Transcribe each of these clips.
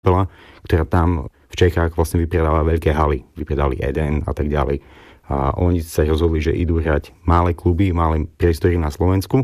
kapela, ktorá tam v Čechách vlastne vypredáva veľké haly. Vypredali Eden a tak ďalej. A oni sa rozhodli, že idú hrať malé kluby, malé priestory na Slovensku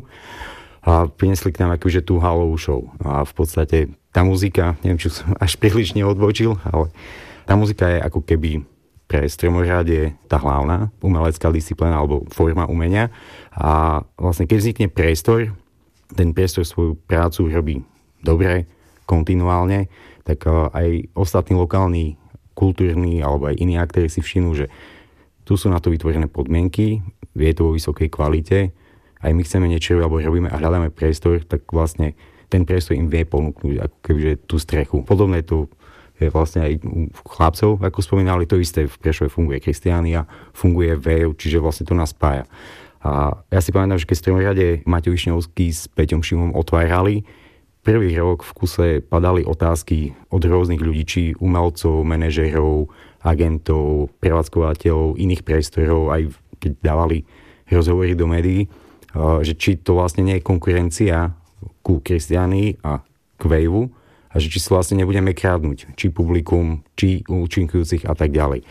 a prinesli k nám akože tú halovú show. A v podstate tá muzika, neviem, či som až príliš neodbočil, ale tá muzika je ako keby pre Stromorad je tá hlavná umelecká disciplína alebo forma umenia. A vlastne keď vznikne priestor, ten priestor svoju prácu robí dobre, kontinuálne, tak aj ostatní lokálni, kultúrni alebo aj iní aktéri si všimnú, že tu sú na to vytvorené podmienky, je to vo vysokej kvalite, aj my chceme niečo, alebo robíme a hľadáme priestor, tak vlastne ten priestor im vie ponúknuť ako kebyže tú strechu. Podobné to je vlastne aj u chlapcov, ako spomínali, to isté v Prešove funguje Kristiánia, funguje VEU, čiže vlastne to nás spája. A ja si pamätám, že keď v Stromorade Maťo Višňovský s Peťom Šimom otvárali, prvý rok v kuse padali otázky od rôznych ľudí, či umelcov, manažérov, agentov, prevádzkovateľov, iných priestorov, aj keď dávali rozhovory do médií, že či to vlastne nie je konkurencia ku Kristiánii a k Vejvu a že či si vlastne nebudeme krádnuť, či publikum, či účinkujúcich a tak ďalej.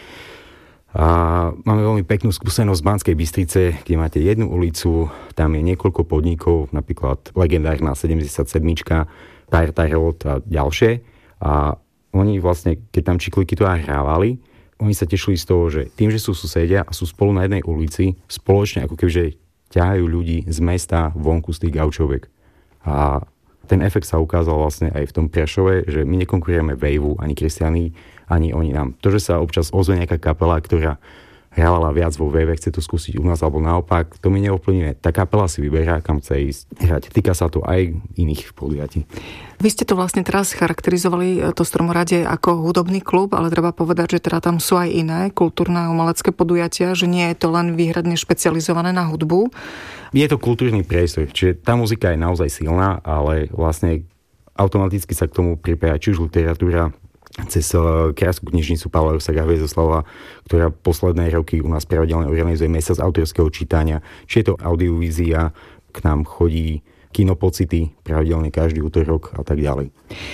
A máme veľmi peknú skúsenosť z Banskej Bystrice, kde máte jednu ulicu, tam je niekoľko podnikov, napríklad legendárna 77, Parta Road a ďalšie. A oni vlastne, keď tam čikliky to aj hrávali, oni sa tešili z toho, že tým, že sú susedia a sú spolu na jednej ulici, spoločne ako kebyže ťahajú ľudí z mesta vonku z tých gaučoviek. A ten efekt sa ukázal vlastne aj v tom Prešove, že my nekonkurujeme Vejvu ani Kristiánii, ani oni nám. To, že sa občas ozve nejaká kapela, ktorá hrávala viac vo VV, chce to skúsiť u nás, alebo naopak, to mi neovplyvňuje. Tá kapela si vyberá, kam chce ísť hrať. Týka sa to aj iných podujatí. Vy ste to vlastne teraz charakterizovali to Stromorade ako hudobný klub, ale treba povedať, že teda tam sú aj iné kultúrne a umelecké podujatia, že nie je to len výhradne špecializované na hudbu. Je to kultúrny priestor, čiže tá muzika je naozaj silná, ale vlastne automaticky sa k tomu pripája či už literatúra, cez krásku knižnicu Pavla Rusaga Hviezoslava, ktorá posledné roky u nás pravidelne organizuje mesiac autorského čítania. Či je to audiovízia, k nám chodí Kinopocity pravidelne každý útorok a tak ďalej.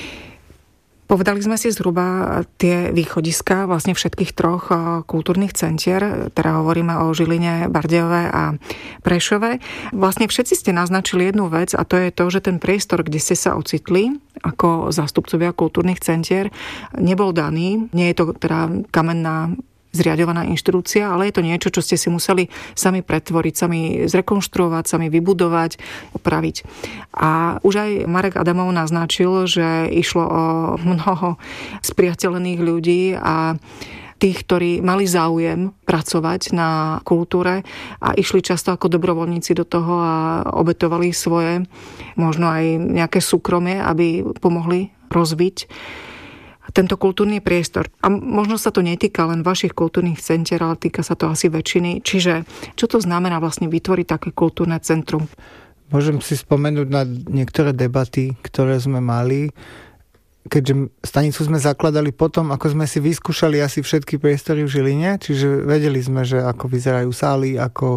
Povedali sme si zhruba tie východiská vlastne všetkých troch kultúrnych centier, teda hovoríme o Žiline, Bardejove a Prešove. Vlastne všetci ste naznačili jednu vec a to je to, že ten priestor, kde ste sa ocitli ako zástupcovia kultúrnych centier, nebol daný. Nie je to teda kamenná zriaďovaná inštitúcia, ale je to niečo, čo ste si museli sami pretvoriť, sami zrekonštruovať, sami vybudovať, opraviť. A už aj Marek Adamov naznačil, že išlo o mnoho spriateľených ľudí a tých, ktorí mali záujem pracovať na kultúre a išli často ako dobrovoľníci do toho a obetovali svoje, možno aj nejaké súkromie, aby pomohli rozviť tento kultúrny priestor. A možno sa to netýka len vašich kultúrnych centier, ale týka sa to asi väčšiny. Čiže čo to znamená vlastne vytvoriť také kultúrne centrum? Môžem si spomenúť na niektoré debaty, ktoré sme mali, keďže stanicu sme zakladali potom, ako sme si vyskúšali asi všetky priestory v Žiline, čiže vedeli sme, že ako vyzerajú sály,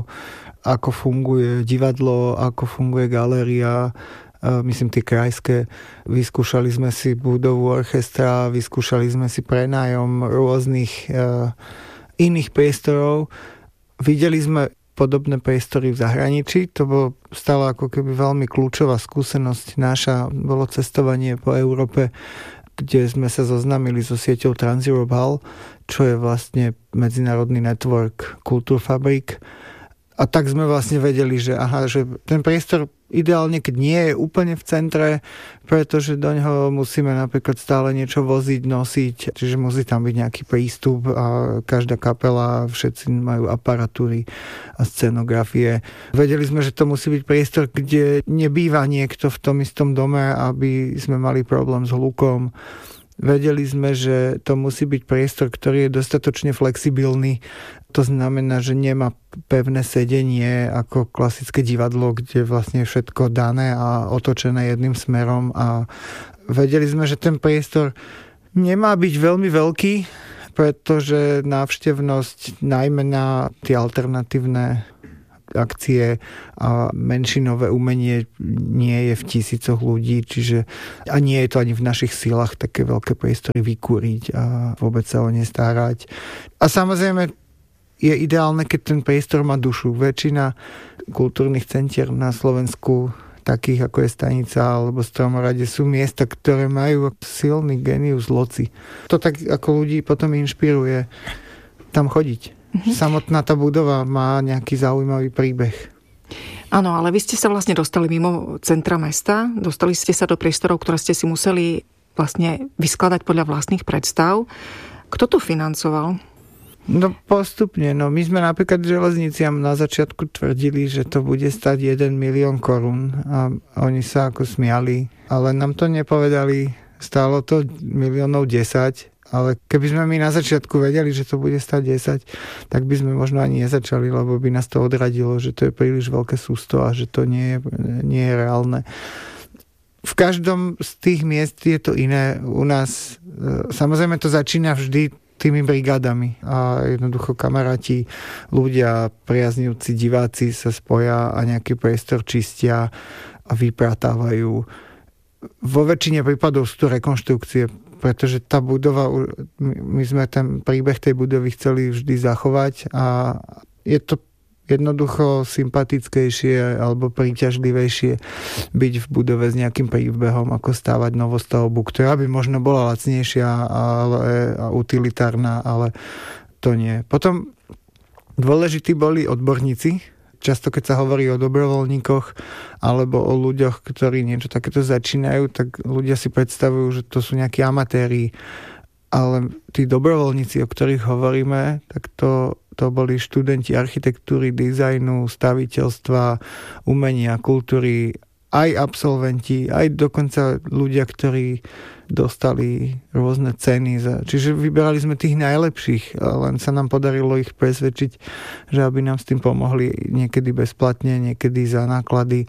ako funguje divadlo, ako funguje galéria, myslím tie krajské. Vyskúšali sme si budovu orchestra, vyskúšali sme si prenájom rôznych iných priestorov. Videli sme podobné priestory v zahraničí. To bolo stále ako keby veľmi kľúčová skúsenosť naša. Bolo cestovanie po Európe, kde sme sa zoznámili so sieťou Trans-Europe Hall, čo je vlastne medzinárodný network kultúrfabrík. A tak sme vlastne vedeli, že že ten priestor ideálne, keď nie je úplne v centre, pretože do ňoho musíme napríklad stále niečo voziť, nosiť, čiže musí tam byť nejaký prístup a každá kapela, všetci majú aparatúry a scenografie. Vedeli sme, že to musí byť priestor, kde nebýva niekto v tom istom dome, aby sme mali problém s hlukom. Vedeli sme, že to musí byť priestor, ktorý je dostatočne flexibilný. To znamená, že nemá pevné sedenie ako klasické divadlo, kde vlastne je všetko dané a otočené jedným smerom. A vedeli sme, že ten priestor nemá byť veľmi veľký, pretože návštevnosť najmä na tie alternatívne akcie a menšinové umenie nie je v tisícoch ľudí, čiže a nie je to ani v našich silách také veľké priestory vykúriť a vôbec sa o ne starať. A samozrejme je ideálne, keď ten priestor má dušu. Väčšina kultúrnych centier na Slovensku, takých ako je Stanica alebo Stromorade, sú miesta, ktoré majú silný genius loci. To tak ako ľudí potom inšpiruje tam chodiť. Samotná tá budova má nejaký zaujímavý príbeh. Áno, ale vy ste sa vlastne dostali mimo centra mesta, dostali ste sa do priestorov, ktoré ste si museli vlastne vyskladať podľa vlastných predstav. Kto to financoval? No postupne. No my sme napríklad železniciam na začiatku tvrdili, že to bude stať 1 milión korún a oni sa ako smiali, ale nám to nepovedali. Stálo to 10 miliónov, ale keby sme my na začiatku vedeli, že to bude stať 10, tak by sme možno ani nezačali, lebo by nás to odradilo, že to je príliš veľké sústo a že to nie je reálne. V každom z tých miest je to iné. U nás samozrejme to začína vždy tými brigádami a jednoducho kamaráti, ľudia, priaznivci, diváci sa spoja a nejaký priestor čistia a vypratávajú. Vo väčšine prípadov sú to rekonštrukcie, pretože tá budova, my sme ten príbeh tej budovy chceli vždy zachovať a je to jednoducho sympatickejšie alebo príťažlivejšie byť v budove s nejakým príbehom, ako stávať novostavbu, ktorá by možno bola lacnejšia a utilitárna, ale to nie. Potom dôležití boli odborníci. Často, keď sa hovorí o dobrovoľníkoch alebo o ľuďoch, ktorí niečo takéto začínajú, tak ľudia si predstavujú, že to sú nejakí amatéri. Ale tí dobrovoľníci, o ktorých hovoríme, tak to boli študenti architektúry, dizajnu, staviteľstva, umenia, kultúry, aj absolventi, aj dokonca ľudia, ktorí dostali rôzne ceny. Čiže vyberali sme tých najlepších, len sa nám podarilo ich presvedčiť, že aby nám s tým pomohli niekedy bezplatne, niekedy za náklady.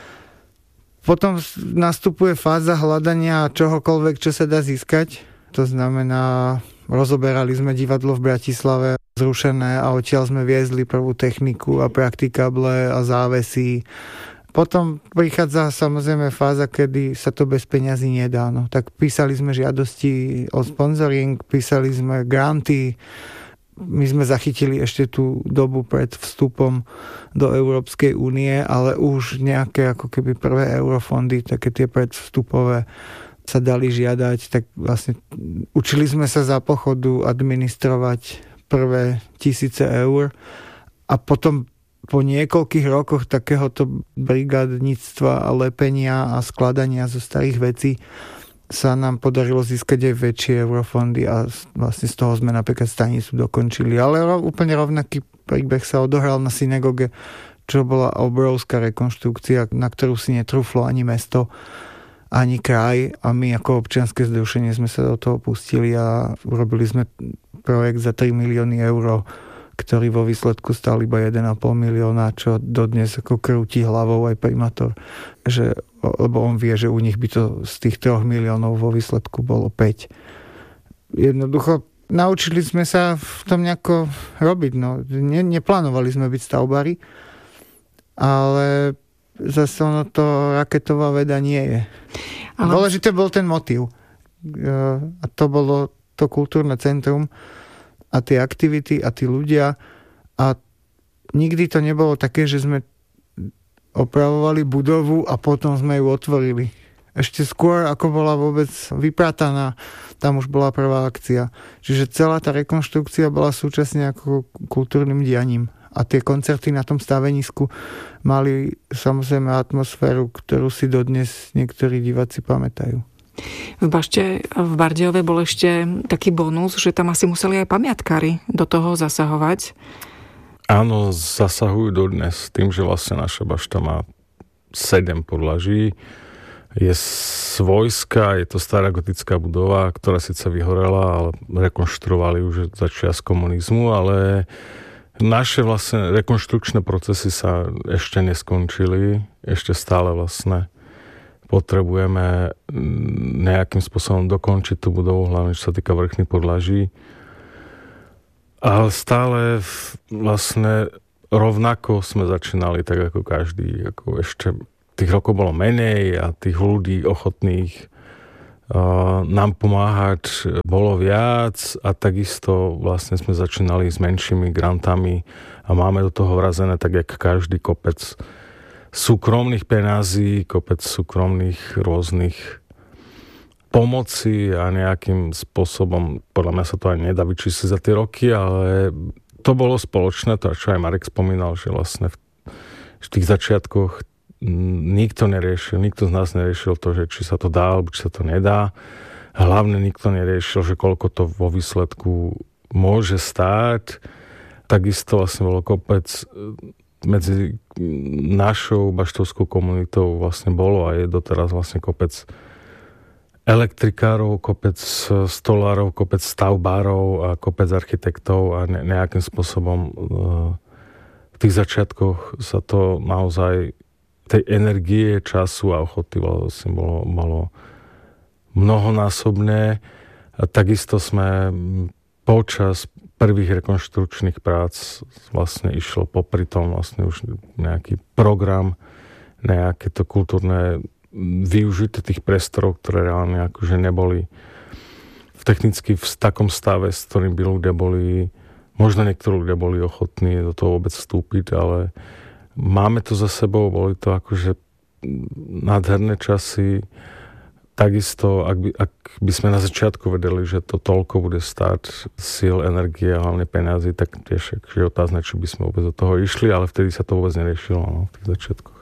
Potom nastupuje fáza hľadania čohokoľvek, čo sa dá získať. To znamená, rozoberali sme divadlo v Bratislave zrušené a odtiaľ sme viezli prvú techniku a praktikable a závesy. Potom prichádza samozrejme fáza, kedy sa to bez peňazí nedá. No, tak písali sme žiadosti o sponzoring, písali sme granty. My sme zachytili ešte tú dobu pred vstupom do Európskej únie, ale už nejaké ako keby prvé eurofondy, také tie predvstupové sa dali žiadať, tak vlastne učili sme sa za pochodu administrovať prvé 1000 eur a potom po niekoľkých rokoch takéhoto brigádnictva a lepenia a skladania zo starých vecí sa nám podarilo získať aj väčšie eurofondy a vlastne z toho sme napríklad Stanicu dokončili. Ale úplne rovnaký príbeh sa odohral na synagóge, čo bola obrovská rekonštrukcia, na ktorú si netrúflo ani mesto, ani kraj a my ako občianske združenie sme sa do toho pustili a urobili sme projekt za 3 milióny eur, ktorý vo výsledku stál iba 1,5 milióna, čo dodnes ako krúti hlavou aj primátor, lebo on vie, že u nich by to z tých 3 miliónov vo výsledku bolo 5. Jednoducho naučili sme sa v tom nejako robiť. No. Neplánovali sme byť stavbári, ale zase ono to raketová veda nie je. Ale dôležité bol ten motív. A to bolo to kultúrne centrum a tie aktivity a tí ľudia. A nikdy to nebolo také, že sme opravovali budovu a potom sme ju otvorili. Ešte skôr, ako bola vôbec vyprataná, tam už bola prvá akcia. Čiže celá tá rekonštrukcia bola súčasne ako kultúrnym dianím. A tie koncerty na tom stavenisku mali samozrejme atmosféru, ktorú si dodnes niektorí diváci pamätajú. V Bašte v Bardejove bol ešte taký bonus, že tam asi museli aj pamiatkári do toho zasahovať. Áno, zasahujú dodnes tým, že vlastne naša bašta má 7 podlaží. Je svojská, je to stará gotická budova, ktorá síce vyhorela, ale rekonštruovali už začiatku komunizmu, ale naše vlastne rekonštrukčné procesy sa ešte neskončili, ešte stále vlastne potrebujeme nejakým spôsobom dokončiť tú budovu, hlavne čo sa týka vrchných podlaží. A stále vlastne rovnako sme začínali tak ako každý, ako ešte tých rokov bolo menej a tých ľudí ochotných nám pomáhať bolo viac a takisto vlastne sme začínali s menšími grantami a máme do toho vrazené tak jak každý kopec súkromných peňazí, kopec súkromných rôznych pomoci a nejakým spôsobom, podľa mňa sa to aj nedá vyčísliť za tie roky, ale to bolo spoločné, to čo aj Marek spomínal, že vlastne v tých začiatkoch nikto z nás neriešil to, že či sa to dá, alebo či sa to nedá. Hlavne nikto neriešil, že koľko to vo výsledku môže stáť. Takisto vlastne bolo kopec medzi našou baštovskou komunitou vlastne bolo a je doteraz vlastne kopec elektrikárov, kopec stolárov, kopec stavbárov a kopec architektov a nejakým spôsobom v tých začiatkoch sa to naozaj tej energie, času a ochoty vlastne bolo mnohonásobné. A takisto sme počas prvých rekonštrukčných prác vlastne išlo popri tom vlastne už nejaký program, nejaké to kultúrne využité tých priestorov, ktoré reálne akože neboli technicky v takom stave, s ktorým by ľudia boli, možno niektorí ľudia boli ochotní do toho vôbec vstúpiť, ale máme to za sebou, boli to akože nádherné časy. Takisto, ak by sme na začiatku vedeli, že to toľko bude stáť síl, energie a hlavne peniazy, tak tiež je otázne, či by sme vôbec do toho išli, ale vtedy sa to vôbec neriešilo v tých začiatkoch.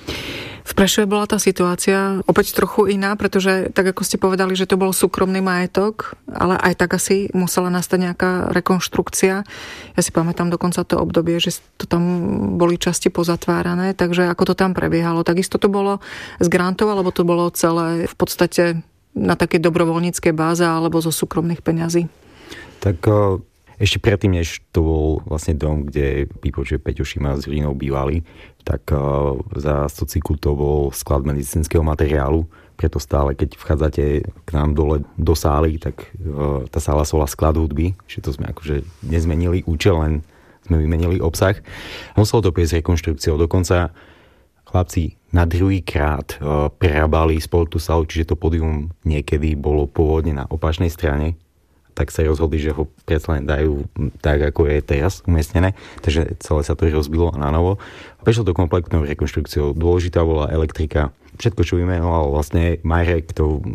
V Prešove bola tá situácia opäť trochu iná, pretože tak ako ste povedali, že to bol súkromný majetok, ale aj tak asi musela nastať nejaká rekonštrukcia. Ja si pamätám dokonca to obdobie, že to tam boli časti pozatvárané, takže ako to tam prebiehalo. Takisto to bolo z grantov, alebo to bolo celé v podstate na takej dobrovoľníckej báze alebo zo súkromných peňazí? Tak ešte predtým, než to bol vlastne dom, kde Výpočet Peťo Šima s Rínou bývali, tak za sociku to bol sklad medicínskeho materiálu, preto stále, keď vchádzate k nám dole do sály, tak tá sála sa volá sklad hudby, že to sme akože nezmenili účel, len sme vymenili obsah. Muselo to prejsť rekonštrukciou, dokonca chlapci na druhýkrát prerábali spolu tú sálu, čiže to pódium niekedy bolo pôvodne na opačnej strane, tak sa rozhodli, že ho predsa len dajú tak, ako je teraz umiestnené. Takže celé sa to rozbilo na novo. Prešlo to kompletnou rekonštrukciou. Dôležitá bola elektrika. Všetko, čo vymenoval vlastne Marek,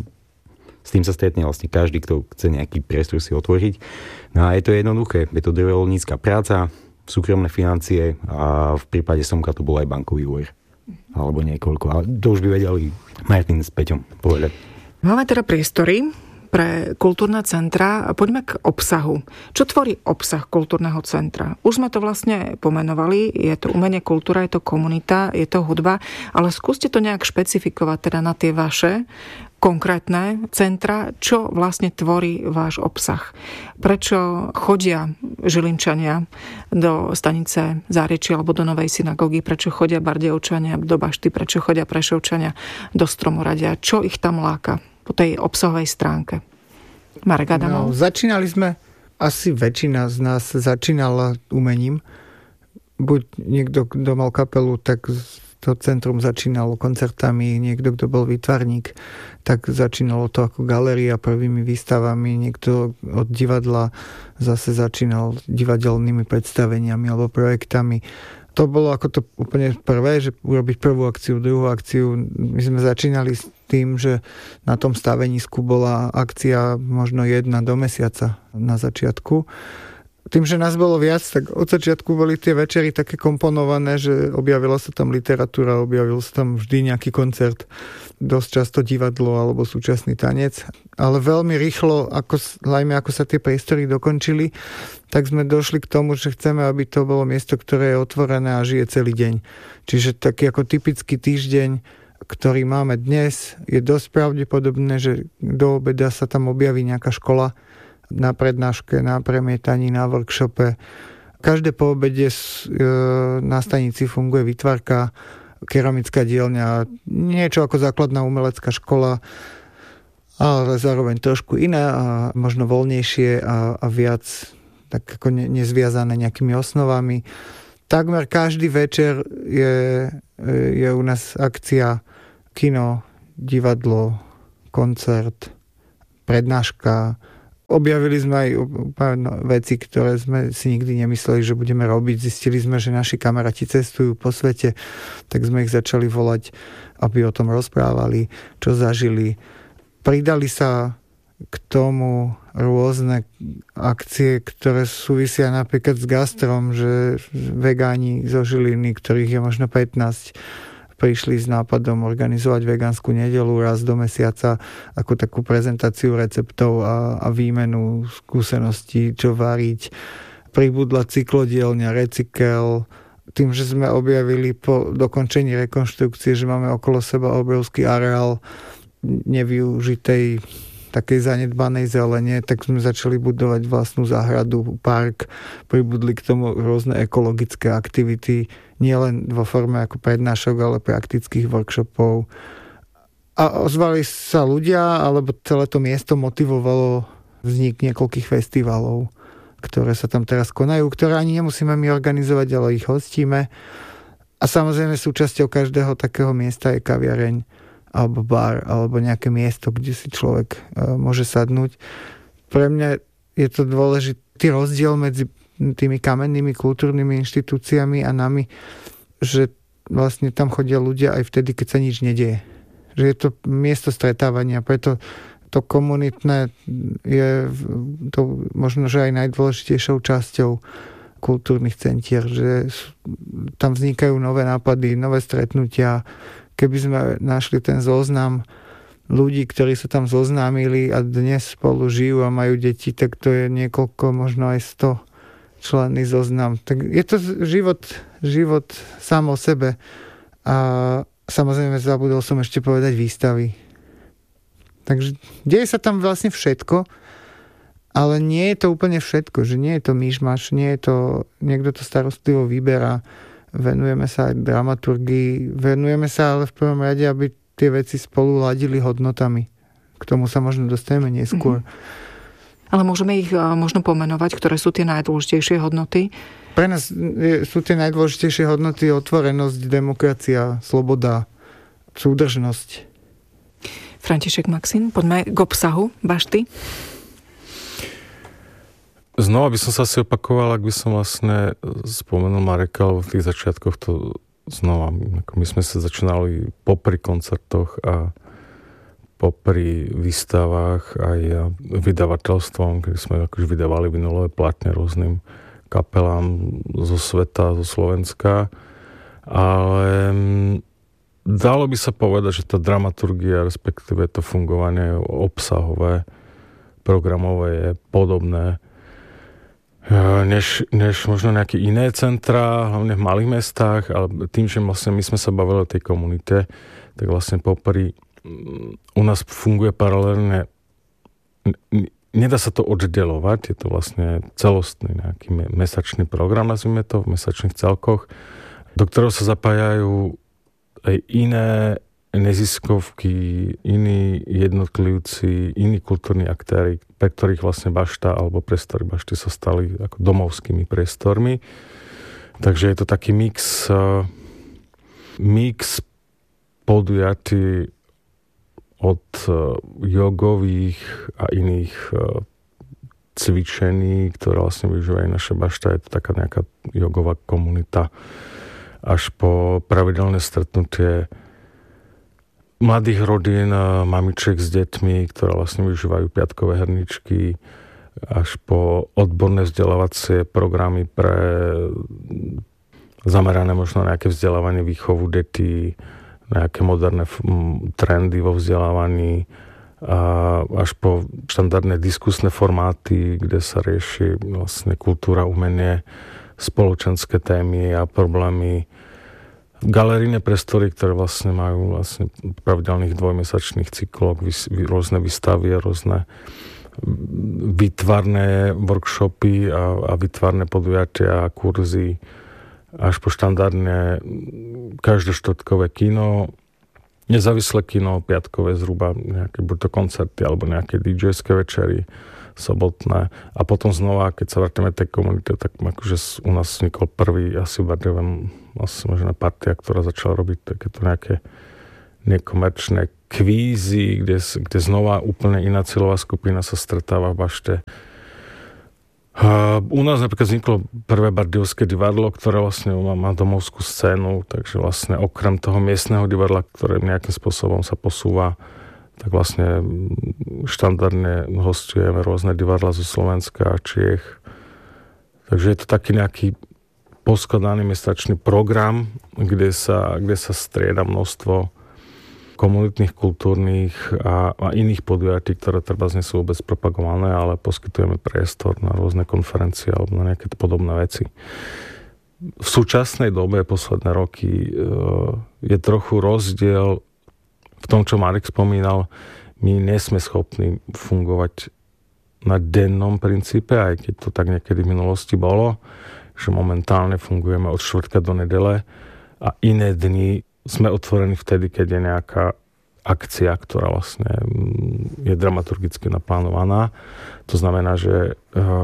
s tým sa stretne vlastne každý, kto chce nejaký priestor si otvoriť. No a je to jednoduché. Je to dobrovoľnícka práca, súkromné financie a v prípade Somka to bol aj bankový úver. Alebo niekoľko. Ale to už by vedeli Martin s Peťom povedať. Máme teda priestory pre kultúrne centra. Poďme k obsahu. Čo tvorí obsah kultúrneho centra? Už sme to vlastne pomenovali. Je to umenie, kultúra, je to komunita, je to hudba, ale skúste to nejak špecifikovať teda na tie vaše konkrétne centra, čo vlastne tvorí váš obsah. Prečo chodia Žilinčania do stanice Záriečie alebo do Novej synagógy, prečo chodia Bardejovčania do Bašty, prečo chodia Prešovčania do Stromoradia, čo ich tam láka po tej obsahovej stránke? Marek Adamov? Začínali sme, asi väčšina z nás začínala umením. Buď niekto, kto mal kapelu, tak to centrum začínalo koncertami, niekto, kto bol výtvarník, tak začínalo to ako galéria prvými výstavami, niekto od divadla zase začínal divadelnými predstaveniami alebo projektami. To bolo ako to úplne prvé, že urobiť prvú akciu, druhú akciu. My sme začínali s tým, že na tom stavenisku bola akcia možno 1 do mesiaca na začiatku. Tým, že nás bolo viac, tak od začiatku boli tie večery také komponované, že objavila sa tam literatúra, objavil sa tam vždy nejaký koncert, dosť často divadlo alebo súčasný tanec. Ale veľmi rýchlo, ako sa tie priestory dokončili, tak sme došli k tomu, že chceme, aby to bolo miesto, ktoré je otvorené a žije celý deň. Čiže taký ako typický týždeň, ktorý máme dnes, je dosť pravdepodobné, že do obeda sa tam objaví nejaká škola na prednáške, na premietaní, na workshope. Každé po obede na stanici funguje výtvarka, keramická dielňa, niečo ako základná umelecká škola, ale zároveň trošku iné a možno voľnejšie a viac tak ako nezviazané nejakými osnovami. takmer každý večer je u nás akcia kino, divadlo, koncert, prednáška. Objavili sme aj veci, ktoré sme si nikdy nemysleli, že budeme robiť. Zistili sme, že naši kamaráti cestujú po svete, tak sme ich začali volať, aby o tom rozprávali, čo zažili. Pridali sa k tomu rôzne akcie, ktoré súvisia napríklad s gastrom, že vegáni zo Žiliny, ktorých je možno 15, prišli s nápadom organizovať vegánsku nedeľu raz do mesiaca ako takú prezentáciu receptov a výmenu skúseností, čo variť. Pribudla cyklodielňa Recykel. Tým, že sme objavili po dokončení rekonštrukcie, že máme okolo seba obrovský areál nevyužitej takej zanedbanej zelene, tak sme začali budovať vlastnú záhradu, park, pribudli k tomu rôzne ekologické aktivity, nielen vo forme ako prednášok, ale praktických workshopov. A ozvali sa ľudia, alebo celé to miesto motivovalo vznik niekoľkých festivalov, ktoré sa tam teraz konajú, ktoré ani nemusíme my organizovať, ale ich hostíme. A samozrejme súčasťou každého takého miesta je kaviareň, alebo bar, alebo nejaké miesto, kde si človek môže sadnúť. Pre mňa je to dôležitý rozdiel medzi tými kamennými kultúrnymi inštitúciami a nami, že vlastne tam chodia ľudia aj vtedy, keď sa nič nedieje. Že je to miesto stretávania, preto to komunitné je to možno, že aj najdôležitejšou časťou kultúrnych centier, že tam vznikajú nové nápady, nové stretnutia. Keby sme našli ten zoznam ľudí, ktorí sa tam zoznámili a dnes spolu žijú a majú deti, tak to je niekoľko, možno aj 100 členný zoznam. Tak je to život sám o sebe. A samozrejme zabudol som ešte povedať výstavy. Takže deje sa tam vlastne všetko, ale nie je to úplne všetko, že nie je to myšmaš, nie je to, niekto to starostlivo vyberá. Venujeme sa aj dramaturgii, venujeme sa ale v prvom rade, aby tie veci spolu ladili hodnotami. K tomu sa možno dostaneme neskôr. Ale môžeme ich možno pomenovať, ktoré sú tie najdôležitejšie hodnoty? Pre nás sú tie najdôležitejšie hodnoty otvorenosť, demokracia, sloboda, súdržnosť. František Maxín, poďme k obsahu bašty. Znova by som sa asi opakoval, ak by som vlastne spomenul Mareka, lebo v tých začiatkoch to znova, ako my sme sa začínali popri koncertoch a popri výstavách aj vydavateľstvom, keď sme akože vydávali vinylové platne rôznym kapelám zo sveta, zo Slovenska. Ale dalo by sa povedať, že tá dramaturgia, respektíve to fungovanie obsahové, programové je podobné než možno nejaké iné centrá, hlavne v malých mestách, ale tým, že vlastne my sme sa bavili o tej komunite, tak vlastne popri u nás funguje paralelne, nedá sa to oddelovať, je to vlastne celostný nejaký mesačný program, nazvime to, v mesačných celkoch, do ktorého sa zapájajú aj iné neziskovky, iní jednotlivci, iní kultúrni aktéri, pre ktorých vlastne bašta alebo priestory bašty sa stali ako domovskými priestormi. Takže je to taký mix podujatí od jogových a iných cvičení, ktoré vlastne využívajú naša bašta. Je to taká nejaká jogová komunita až po pravidelné stretnutie mladých rodín, mamičiek s deťmi, ktoré vlastne využívajú piatkové herničky, až po odborné vzdelávacie programy zamerané možno na nejaké vzdelávanie, výchovu detí, nejaké moderné trendy vo vzdelávaní, až po štandardné diskusné formáty, kde sa rieši vlastne kultúra, umenie, spoločenské témy a problémy. Galerijné priestory, ktoré vlastne majú vlastne pravidelných dvojmesačných cykloch, rôzne výstavy, rôzne výtvarné workshopy a výtvarné podujatia a kurzy, až po štandardne každoštvrtkové kino, nezávislé kino, piatkové zhruba, nejaké buď to koncerty alebo nejaké DJ-ské večery, sobotné. A potom znova, keď sa vrátime tej komunite, tak akože u nás vznikol prvý asi v Bardejove asi možná partia, ktorá začala robiť takéto nejaké nekomerčné kvízy, kde znova úplne iná cieľová skupina sa stretáva v bašte. U nás napríklad vzniklo prvé bardejovské divadlo, ktoré vlastne má domovskú scénu, takže vlastne okrem toho miestneho divadla, ktoré nejakým spôsobom sa posúva, tak vlastne štandardne hostujeme rôzne divadla zo Slovenska a Čiech. Takže je to taký nejaký poskladaný mestačný program, kde sa strieda množstvo komunitných, kultúrnych a iných podujatí, ktoré treba nie sú vôbec propagované, ale poskytujeme priestor na rôzne konferencie alebo na nejaké podobné veci. V súčasnej dobe, posledné roky, je trochu rozdiel v tom, čo Marek spomínal. My nie sme schopní fungovať na dennom princípe, aj keď to tak niekedy v minulosti bolo, že momentálne fungujeme od štvrtka do nedele a iné dni sme otvorení vtedy, keď je nejaká akcia, ktorá vlastne je dramaturgicky naplánovaná. To znamená, že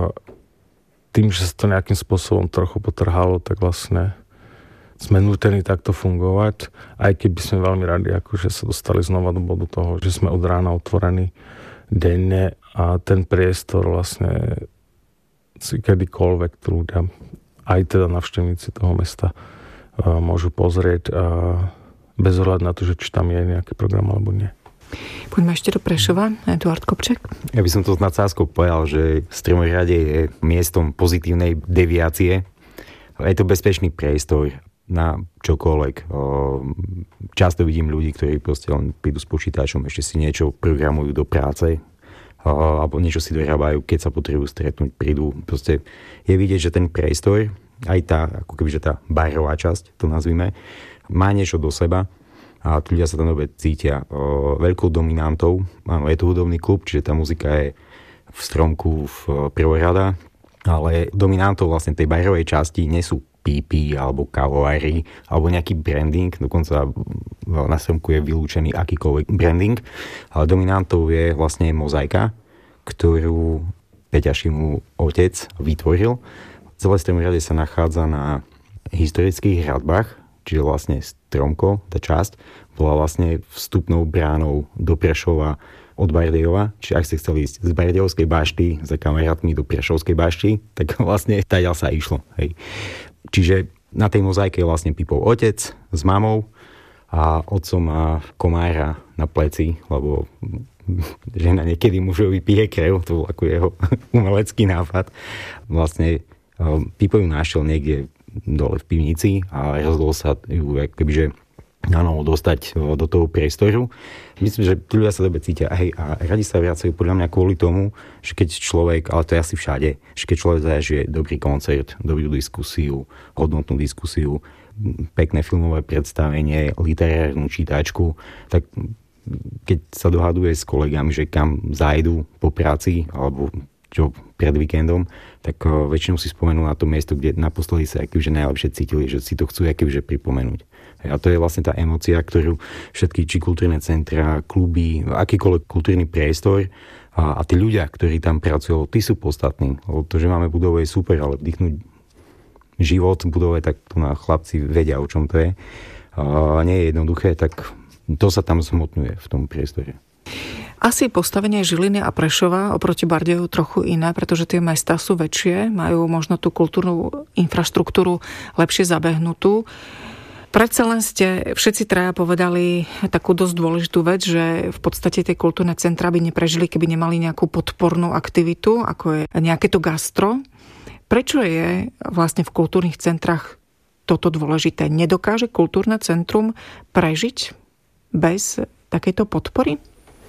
tým, že sa to nejakým spôsobom trochu potrhalo, tak vlastne sme nútení takto fungovať, aj keby sme veľmi radi, akože sa dostali znova do bodu toho, že sme od rána otvorení denne a ten priestor vlastne si kedykoľvek ľudia, aj teda navštevníci toho mesta, môžu pozrieť bez ohľadu na to, že či tam je nejaký program alebo nie. Poďme ešte do Prešova. Eduard Kopček. Ja by som to s nadsázkou povedal, že Stromorade je miestom pozitívnej deviácie. Je to bezpečný priestor na čokoľvek. Často vidím ľudí, ktorí proste len prídu s počítačom, ešte si niečo programujú do práce alebo niečo si dohrábajú, keď sa potrebujú stretnúť, prídu. Proste je vidieť, že ten priestor, aj tá, ako kebyže tá barová časť, to nazvime, má niečo do seba a ľudia sa tam dobre cítia. Veľkou dominantou, áno, je to hudobný klub, čiže tá muzika je v stromku v prvorada, ale dominantou vlastne tej barovej časti nie sú pípy alebo kávovári alebo nejaký branding, dokonca na stromku je vylúčený akýkoľvek branding, ale dominantou je vlastne mozaika, ktorú Peťa Šimu otec vytvoril. Celé Stromorade sa nachádza na historických hradbách, čiže vlastne stromko, tá časť, bola vlastne vstupnou bránou do Prešova od Bardejova. Čiže ak ste chceli ísť z Bardejovskej bašty za kamarátmi do Prešovskej bašty, tak vlastne tadiaľ sa išlo. Hej. Čiže na tej mozaike je vlastne Pipov otec s mamou a otcom má komára na pleci, lebo žena niekedy mužovi pije krev, to bol ako jeho umelecký nápad. Vlastne Pipo ju našiel niekde dole v pivnici a rozhodol sa ju kebyže dostať do toho priestoru. Myslím, že ľudia sa dobre cítia a radi sa vracajú podľa mňa kvôli tomu, že keď človek, ale to je asi všade, že keď človek zažije dobrý koncert, dobrú diskusiu, hodnotnú diskusiu, pekné filmové predstavenie, literárnu čítačku, tak keď sa dohaduje s kolegami, že kam zájdu po práci alebo čo pred víkendom, tak väčšinou si spomenú na to miesto, kde naposledy sa akože najlepšie cítili, že si to chcú akože pripomenúť. A to je vlastne tá emócia, ktorú všetky či kultúrne centra, kluby, akýkoľvek kultúrny priestor a tí ľudia, ktorí tam pracujú, tí sú podstatní. To, že máme budovu je super, ale vdychnúť život v budove, tak tu na chlapci vedia, o čom to je. Nie je jednoduché, tak to sa tam zhmotňuje v tom priestore. Asi postavenie Žiliny a Prešova oproti Bardejovu trochu iné, pretože tie mestá sú väčšie, majú možno tú kultúrnu infraštruktúru lepšie zabehnutú. Predsa len ste všetci traja povedali takú dosť dôležitú vec, že v podstate tie kultúrne centrá by neprežili, keby nemali nejakú podpornú aktivitu, ako je nejaké to gastro. Prečo je vlastne v kultúrnych centrách toto dôležité? Nedokáže kultúrne centrum prežiť bez takejto podpory?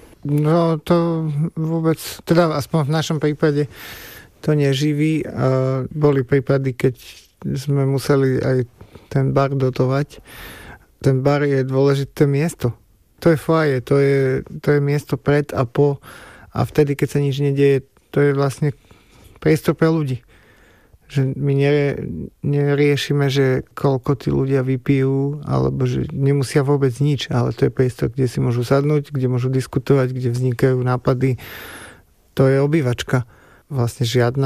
No to vôbec, teda aspoň v našom prípade to neživí. Boli prípady, keď sme museli aj ten bar dotovať. Ten bar je dôležité miesto. To je foaje, to je miesto pred a po. A vtedy, keď sa nič nedieje, to je vlastne priestor pre ľudí. Že my neriešime, že koľko tí ľudia vypijú, alebo že nemusia vôbec nič, ale to je priestor, kde si môžu sadnúť, kde môžu diskutovať, kde vznikajú nápady. to je obývačka. Vlastne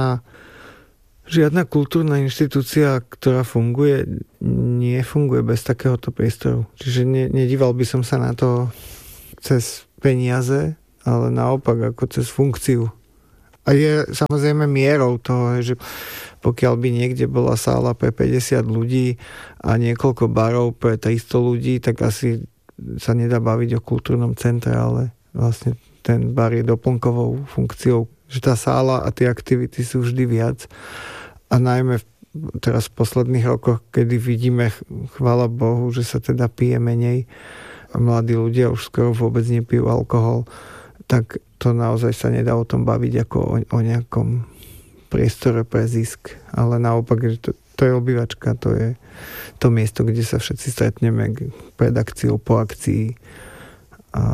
žiadna kultúrna inštitúcia, ktorá funguje, nefunguje bez takéhoto priestoru. Čiže nedíval by som sa na to cez peniaze, ale naopak ako cez funkciu. A je samozrejme mierou toho, že pokiaľ by niekde bola sála pre 50 ľudí a niekoľko barov pre 300 ľudí, tak asi sa nedá baviť o kultúrnom centre, ale vlastne ten bar je doplnkovou funkciou, že tá sála a tie aktivity sú vždy viac. A najmä teraz v posledných rokoch, kedy vidíme, chvála Bohu, že sa teda pije menej a mladí ľudia už skoro vôbec nepijú alkohol, tak to naozaj sa nedá o tom baviť ako o nejakom priestore pre zisk. Ale naopak, že to je obývačka, to je to miesto, kde sa všetci stretneme pred akciou, po akcii. A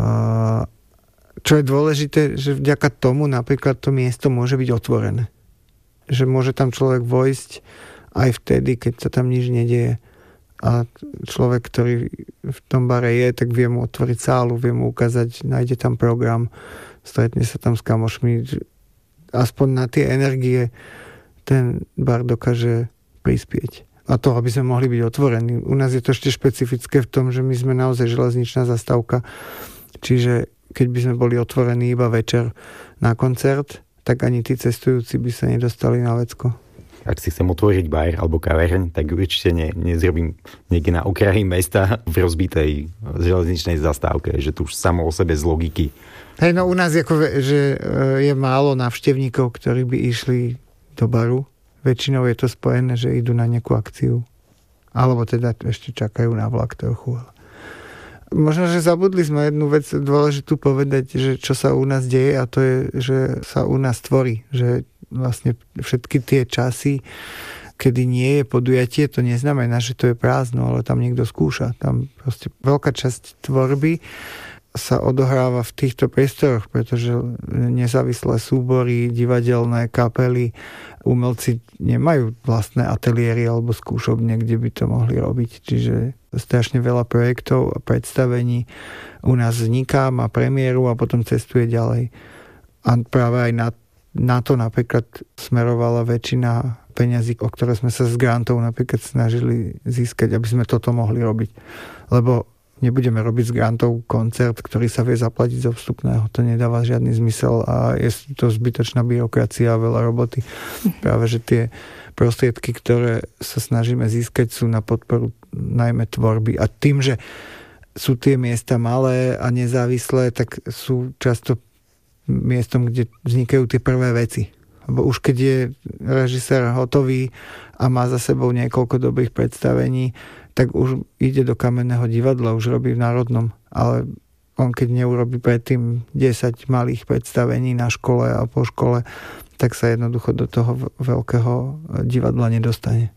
čo je dôležité, že vďaka tomu napríklad to miesto môže byť otvorené. Že môže tam človek vojsť aj vtedy, keď sa tam nič nedieje. A človek, ktorý v tom bare je, tak vie mu otvoriť sálu, vie mu ukázať, nájde tam program, stretne sa tam s kamošmi. Aspoň na tie energie ten bar dokáže prispieť. A to, aby sme mohli byť otvorení. U nás je to ešte špecifické v tom, že my sme naozaj železničná zastávka. Čiže keď by sme boli otvorení iba večer na koncert, tak ani tí cestujúci by sa nedostali na Vecko. Ak si chcem otvoriť bar alebo kavereň, tak určite nezrobím niekde na okraji mesta v rozbitej železničnej zastávke, že tu už samo o sebe z logiky. Hej, no u nás že je málo návštevníkov, ktorí by išli do baru. Väčšinou je to spojené, že idú na nejakú akciu. Alebo teda ešte čakajú na vlak trochu. Možno, že zabudli sme jednu vec dôležitú povedať, že čo sa u nás deje, a to je, že sa u nás tvorí. Že vlastne všetky tie časy, kedy nie je podujatie, to neznamená, že to je prázdno, ale tam niekto skúša. Tam proste veľká časť tvorby sa odohráva v týchto priestoroch, pretože nezávislé súbory, divadelné kapely, umelci nemajú vlastné ateliéry alebo skúšobne, kde by to mohli robiť. Čiže strašne veľa projektov a predstavení u nás vzniká, má premiéru a potom cestuje ďalej. A práve aj na to napríklad smerovala väčšina peňazí, o ktoré sme sa z grantov napríklad snažili získať, aby sme toto mohli robiť. Lebo nebudeme robiť z grantov koncert, ktorý sa vie zaplatiť zo vstupného. To nedáva žiadny zmysel a je to zbytočná byrokracia a veľa roboty. Práve, že tie prostriedky, ktoré sa snažíme získať, sú na podporu najmä tvorby. A tým, že sú tie miesta malé a nezávislé, tak sú často miestom, kde vznikajú tie prvé veci. Lebo už keď je režisér hotový a má za sebou niekoľko dobrých predstavení, tak už ide do Kamenného divadla, už robí v Národnom. Ale on keď neurobí predtým 10 malých predstavení na škole a po škole, tak sa jednoducho do toho veľkého divadla nedostane.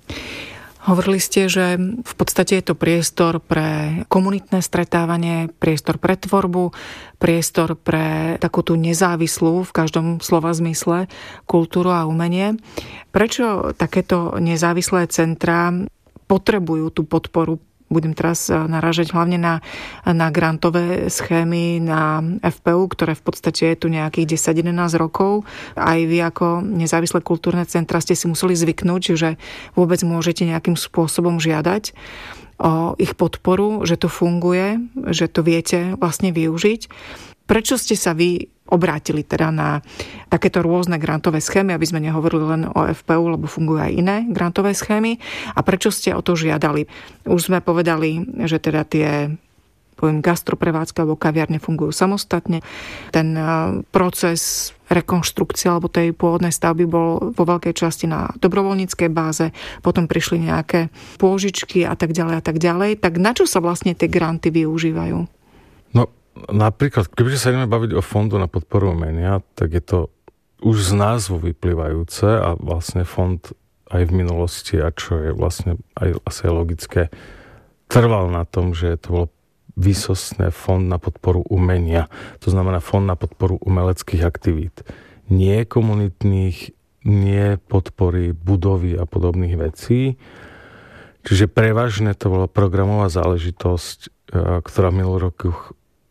Hovorili ste, že v podstate je to priestor pre komunitné stretávanie, priestor pre tvorbu, priestor pre takú tú nezávislú, v každom slova zmysle, kultúru a umenie. Prečo takéto nezávislé centrá potrebujú tú podporu? Budem teraz narážať hlavne na grantové schémy, na FPU, ktoré v podstate je tu nejakých 10-11 rokov. Aj vy ako nezávislé kultúrne centra ste si museli zvyknúť, že vôbec môžete nejakým spôsobom žiadať o ich podporu, že to funguje, že to viete vlastne využiť. Prečo ste sa vy obrátili teda na takéto rôzne grantové schémy, aby sme nehovorili len o FPU, lebo fungujú aj iné grantové schémy? A prečo ste o to žiadali? Už sme povedali, že teda tie gastroprevádzky alebo kaviarne fungujú samostatne. Ten proces rekonštrukcie alebo tej pôvodnej stavby bol vo veľkej časti na dobrovoľníckej báze, potom prišli nejaké pôžičky a tak ďalej a tak ďalej. Tak na čo sa vlastne tie granty využívajú? No, napríklad, keďže sa ideme baviť o fondu na podporu umenia, tak je to už z názvu vyplývajúce a vlastne fond aj v minulosti, a čo je vlastne aj asi logické, trval na tom, že to bolo výsostné fond na podporu umenia. To znamená fond na podporu umeleckých aktivít. Nie komunitných, nie podpory budovy a podobných vecí. Čiže prevažne to bola programová záležitosť, ktorá v minulých rokoch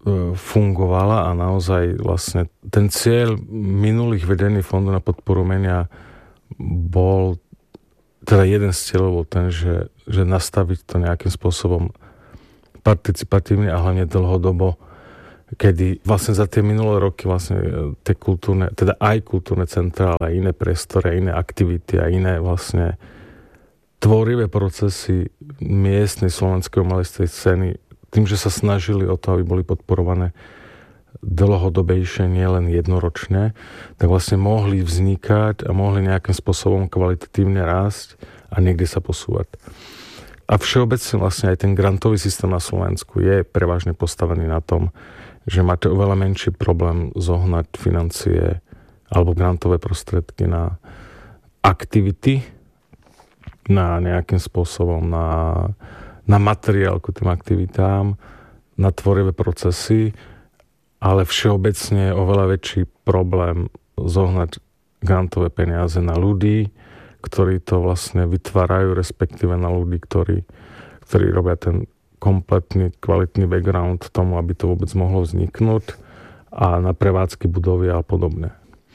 fungovala a naozaj vlastne ten cieľ minulých vedení fondu na podporu umenia bol, teda jeden z cieľov bol ten, že nastaviť to nejakým spôsobom participatívne a hlavne dlhodobo, kedy vlastne za tie minulé roky vlastne tie kultúrne, teda aj kultúrne centrá, ale aj iné priestory, iné aktivity a iné vlastne tvorivé procesy miestnej slovenskej umeleckej scény, tým, že sa snažili o to, aby boli podporované dlhodobejšie, nielen jednoročne, tak vlastne mohli vznikať a mohli nejakým spôsobom kvalitatívne rásť a niekde sa posúvať. A všeobecne vlastne aj ten grantový systém na Slovensku je prevažne postavený na tom, že máte oveľa menší problém zohnať financie alebo grantové prostriedky na aktivity, na nejakým spôsobom na materiál k tým aktivitám, na tvorivé procesy, ale všeobecne je oveľa väčší problém zohnať grantové peniaze na ľudí, ktorí to vlastne vytvárajú, respektíve na ľudí, ktorí robia ten kompletný, kvalitný background tomu, aby to vôbec mohlo vzniknúť, a na prevádzky budovy a podobne.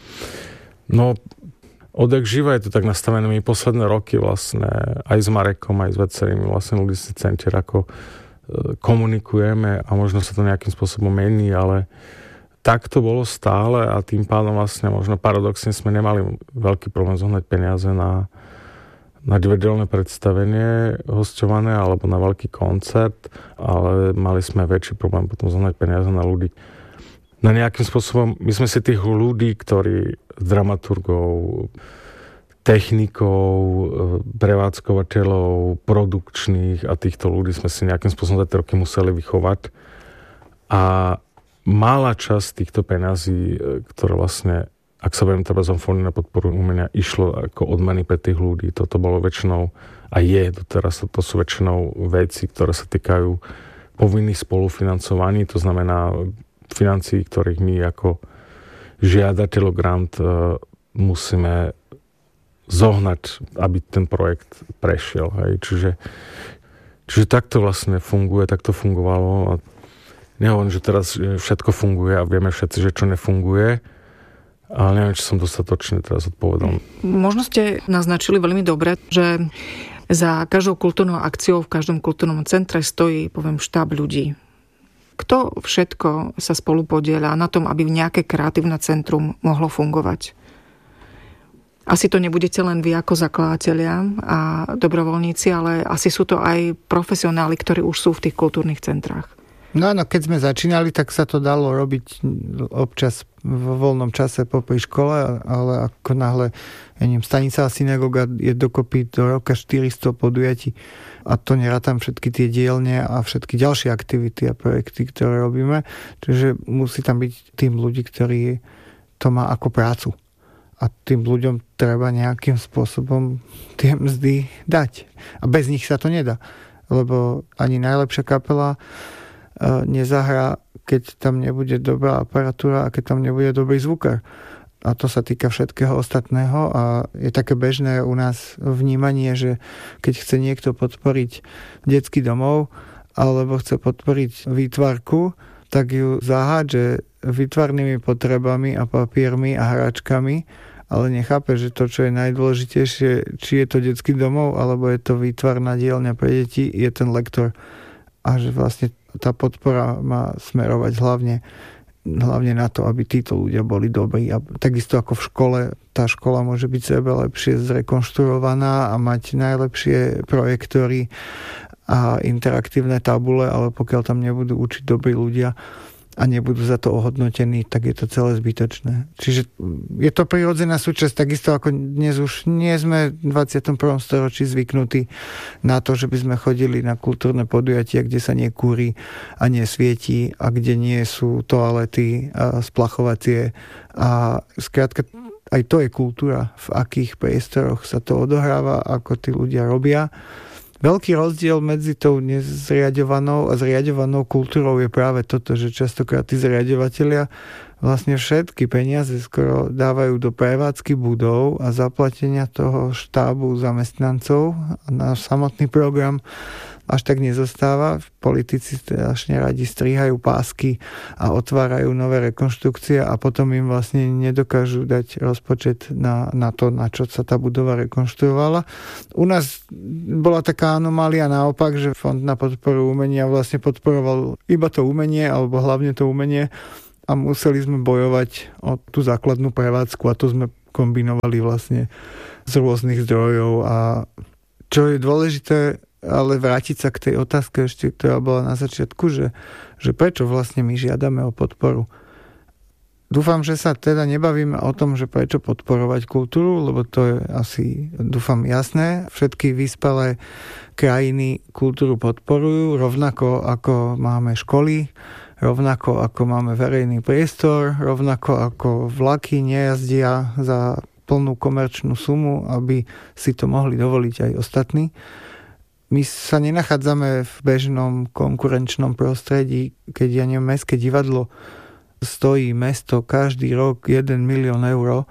No, odjak živa je to tak nastavené. My posledné roky vlastne aj s Marekom, aj s viacerými vlastne ľudí z centier ako komunikujeme a možno sa to nejakým spôsobom mení, ale tak to bolo stále a tým pádom vlastne možno paradoxne sme nemali veľký problém zohnať peniaze na divadelné predstavenie hosťované alebo na veľký koncert, ale mali sme väčší problém potom zohnať peniaze na ľudí. Na nejakým spôsobom, my sme si tých ľudí, ktorí dramaturgov, technikov, prevádzkovateľov, produkčných a týchto ľudí sme si nejakým spôsobom za tie roky museli vychovať. A malá časť týchto peňazí, ktoré vlastne, ak sa budem treba z fondu na podporu umenia, išlo ako odmeny pre tých ľudí. Toto bolo väčšinou a je doteraz, to sú väčšinou veci, ktoré sa týkajú povinných spolufinancovaní, to znamená financií, ktorých my ako žiadateľ o grant musíme zohnať, aby ten projekt prešiel. Hej. Čiže takto vlastne funguje, takto fungovalo. Nehovorím, že teraz všetko funguje a vieme všetci, že čo nefunguje, ale neviem, či som dostatočne teraz odpovedal. Možno ste naznačili veľmi dobre, že za každou kultúrnou akciou v každom kultúrnom centre stojí, poviem, štáb ľudí. Kto všetko sa spolu podieľa na tom, aby nejaké kreatívne centrum mohlo fungovať? Asi to nebudete len vy ako zakladatelia a dobrovoľníci, ale asi sú to aj profesionáli, ktorí už sú v tých kultúrnych centrách. No áno, keď sme začínali, tak sa to dalo robiť občas vo voľnom čase popri škole, ale ako náhle, stanica a synagoga je dokopy do roka 400 podujatí a to nerátam všetky tie dielne a všetky ďalšie aktivity a projekty, ktoré robíme. Čiže musí tam byť tým ľudí, ktorí to má ako prácu. A tým ľuďom treba nejakým spôsobom tie mzdy dať. A bez nich sa to nedá. Lebo ani najlepšia kapela nezahrá, keď tam nebude dobrá aparatúra a keď tam nebude dobrý zvukár. A to sa týka všetkého ostatného a je také bežné u nás vnímanie, že keď chce niekto podporiť detský domov alebo chce podporiť výtvarku, tak ju zahádže výtvarnými potrebami a papiermi a hračkami, ale nechápe, že to, čo je najdôležitejšie, či je to detský domov alebo je to výtvarná dielňa pre deti, je ten lektor. A že vlastne tá podpora má smerovať hlavne na to, aby títo ľudia boli dobrí. A takisto ako v škole, tá škola môže byť sebe lepšie zrekonštruovaná a mať najlepšie projektory a interaktívne tabule, ale pokiaľ tam nebudú učiť dobrí ľudia a nebudú za to ohodnotení, tak je to celé zbytočné. Čiže je to prirodzená súčasť, takisto ako dnes už nie sme v 21. storočí zvyknutí na to, že by sme chodili na kultúrne podujatia, kde sa nekúri a nesvietí a kde nie sú toalety a splachovacie. A skrátka aj to je kultúra, v akých priestoroch sa to odohráva, ako tí ľudia robia. Veľký rozdiel medzi tou nezriaďovanou a zriaďovanou kultúrou je práve toto, že častokrát tí zriaďovatelia vlastne všetky peniaze skoro dávajú do prevádzky budov a zaplatenia toho štábu zamestnancov. Na samotný program až tak nezostáva. Politici strašne radi strihajú pásky a otvárajú nové rekonštrukcie a potom im vlastne nedokážu dať rozpočet na to, na čo sa tá budova rekonštruovala. U nás bola taká anomália naopak, že Fond na podporu umenia vlastne podporoval iba to umenie, alebo hlavne to umenie, a museli sme bojovať o tú základnú prevádzku a to sme kombinovali vlastne z rôznych zdrojov. A čo je dôležité, ale vrátiť sa k tej otázke ešte, ktorá bola na začiatku, že prečo vlastne my žiadame o podporu. Dúfam, že sa teda nebavíme o tom, že prečo podporovať kultúru, lebo to je asi, dúfam, jasné. Všetky vyspelé krajiny kultúru podporujú, rovnako ako máme školy, rovnako ako máme verejný priestor, rovnako ako vlaky nejazdia za plnú komerčnú sumu, aby si to mohli dovoliť aj ostatní. My sa nenachádzame v bežnom konkurenčnom prostredí, keď mestské divadlo stojí mesto každý rok 1 milión eur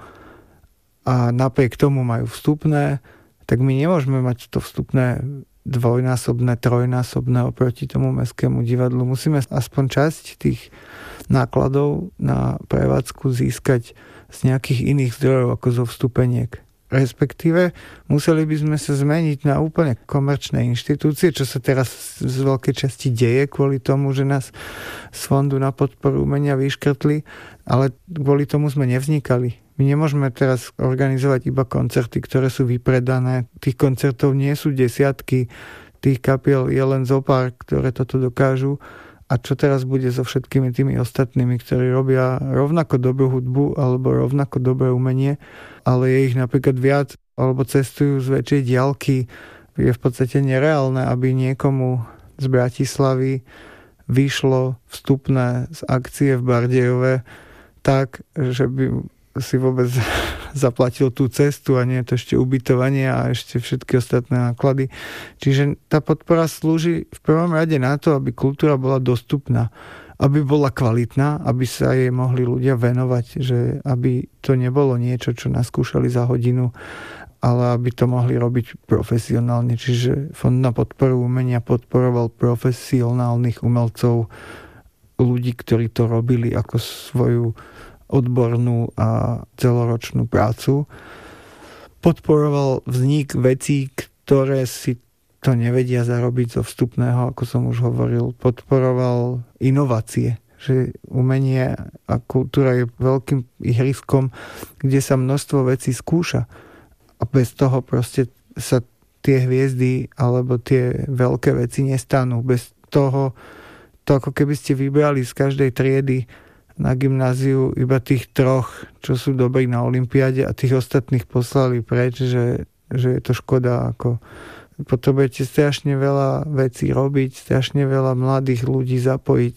a napriek tomu majú vstupné, tak my nemôžeme mať to vstupné dvojnásobné, trojnásobné oproti tomu mestskému divadlu. Musíme aspoň časť tých nákladov na prevádzku získať z nejakých iných zdrojov ako zo vstupeniek. Respektíve museli by sme sa zmeniť na úplne komerčné inštitúcie, čo sa teraz z veľkej časti deje kvôli tomu, že nás z Fondu na podporu umenia vyškrtli, ale kvôli tomu sme nevznikali. My nemôžeme teraz organizovať iba koncerty, ktoré sú vypredané. Tých koncertov nie sú desiatky, tých kapiel je len zopár, ktoré toto dokážu. A čo teraz bude so všetkými tými ostatnými, ktorí robia rovnako dobrú hudbu alebo rovnako dobré umenie, ale je ich napríklad viac alebo cestujú z väčšej diaľky. Je v podstate nereálne, aby niekomu z Bratislavy vyšlo vstupné z akcie v Bardejove tak, že by si vôbec zaplatil tú cestu a nie je to ešte ubytovanie a ešte všetky ostatné náklady. Čiže tá podpora slúži v prvom rade na to, aby kultúra bola dostupná, aby bola kvalitná, aby sa jej mohli ľudia venovať, že aby to nebolo niečo, čo naskúšali za hodinu, ale aby to mohli robiť profesionálne. Čiže Fond na podporu umenia podporoval profesionálnych umelcov, ľudí, ktorí to robili ako svoju odbornú a celoročnú prácu. Podporoval vznik vecí, ktoré si to nevedia zarobiť zo vstupného, ako som už hovoril. Podporoval inovácie, že umenie a kultúra je veľkým ihriskom, kde sa množstvo vecí skúša. A bez toho proste sa tie hviezdy alebo tie veľké veci nestanú. Bez toho, to ako keby ste vybrali z každej triedy na gymnáziu iba tých troch, čo sú dobrí na olympiáde a tých ostatných poslali preč, že je to škoda. Ako potrebujete strašne veľa vecí robiť, strašne veľa mladých ľudí zapojiť,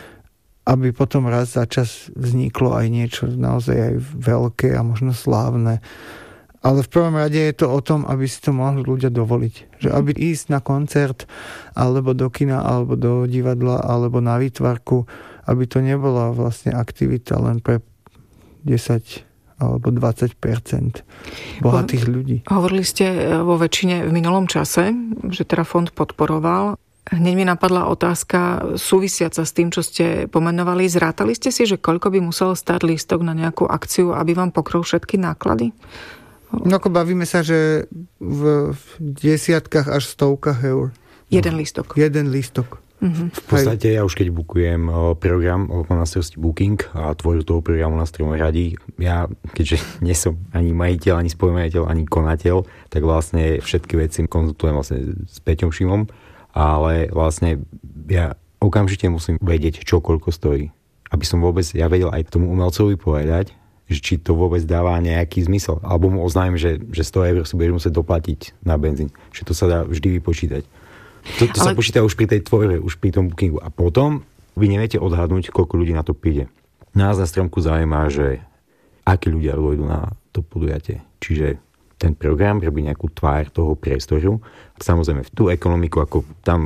aby potom raz za čas vzniklo aj niečo naozaj aj veľké a možno slávne. Ale v prvom rade je to o tom, aby si to mohli ľudia dovoliť. Že aby ísť na koncert, alebo do kina, alebo do divadla, alebo na výtvarku, aby to nebola vlastne aktivita len pre 10 alebo 20% bohatých ľudí. Hovorili ste vo väčšine v minulom čase, že teda fond podporoval. Hneď mi napadla otázka súvisiaca s tým, čo ste pomenovali. Zrátali ste si, že koľko by musel stáť lístok na nejakú akciu, aby vám pokryl všetky náklady? No ako bavíme sa, že v desiatkách až stovkách eur. Jeden lístok. Jeden lístok. V podstate ja už keď bukujem program, mám na starosti booking a tvorbu toho programu na Stromohradí, ja keďže nie som ani majiteľ, ani spolumajiteľ, ani konateľ, tak vlastne všetky veci konzultujem vlastne s Peťom Šimom, ale vlastne ja okamžite musím vedieť, čo koľko stojí. Aby som vôbec, ja vedel aj tomu umelcovi povedať, že či to vôbec dáva nejaký zmysel. Alebo mu oznámim, že 100 eur si budeš musieť doplatiť na benzín. Že to sa dá vždy vypočítať. To sa počíta už pri tej tvorbe, už pri tom bookingu. A potom vy neviete odhadnúť, koľko ľudí na to príde. Nás na Stromku zaujíma, že akí ľudia dôjdu na to podujatie. Čiže ten program robí nejakú tvár toho priestoru. Samozrejme, v tú ekonomiku, ako tam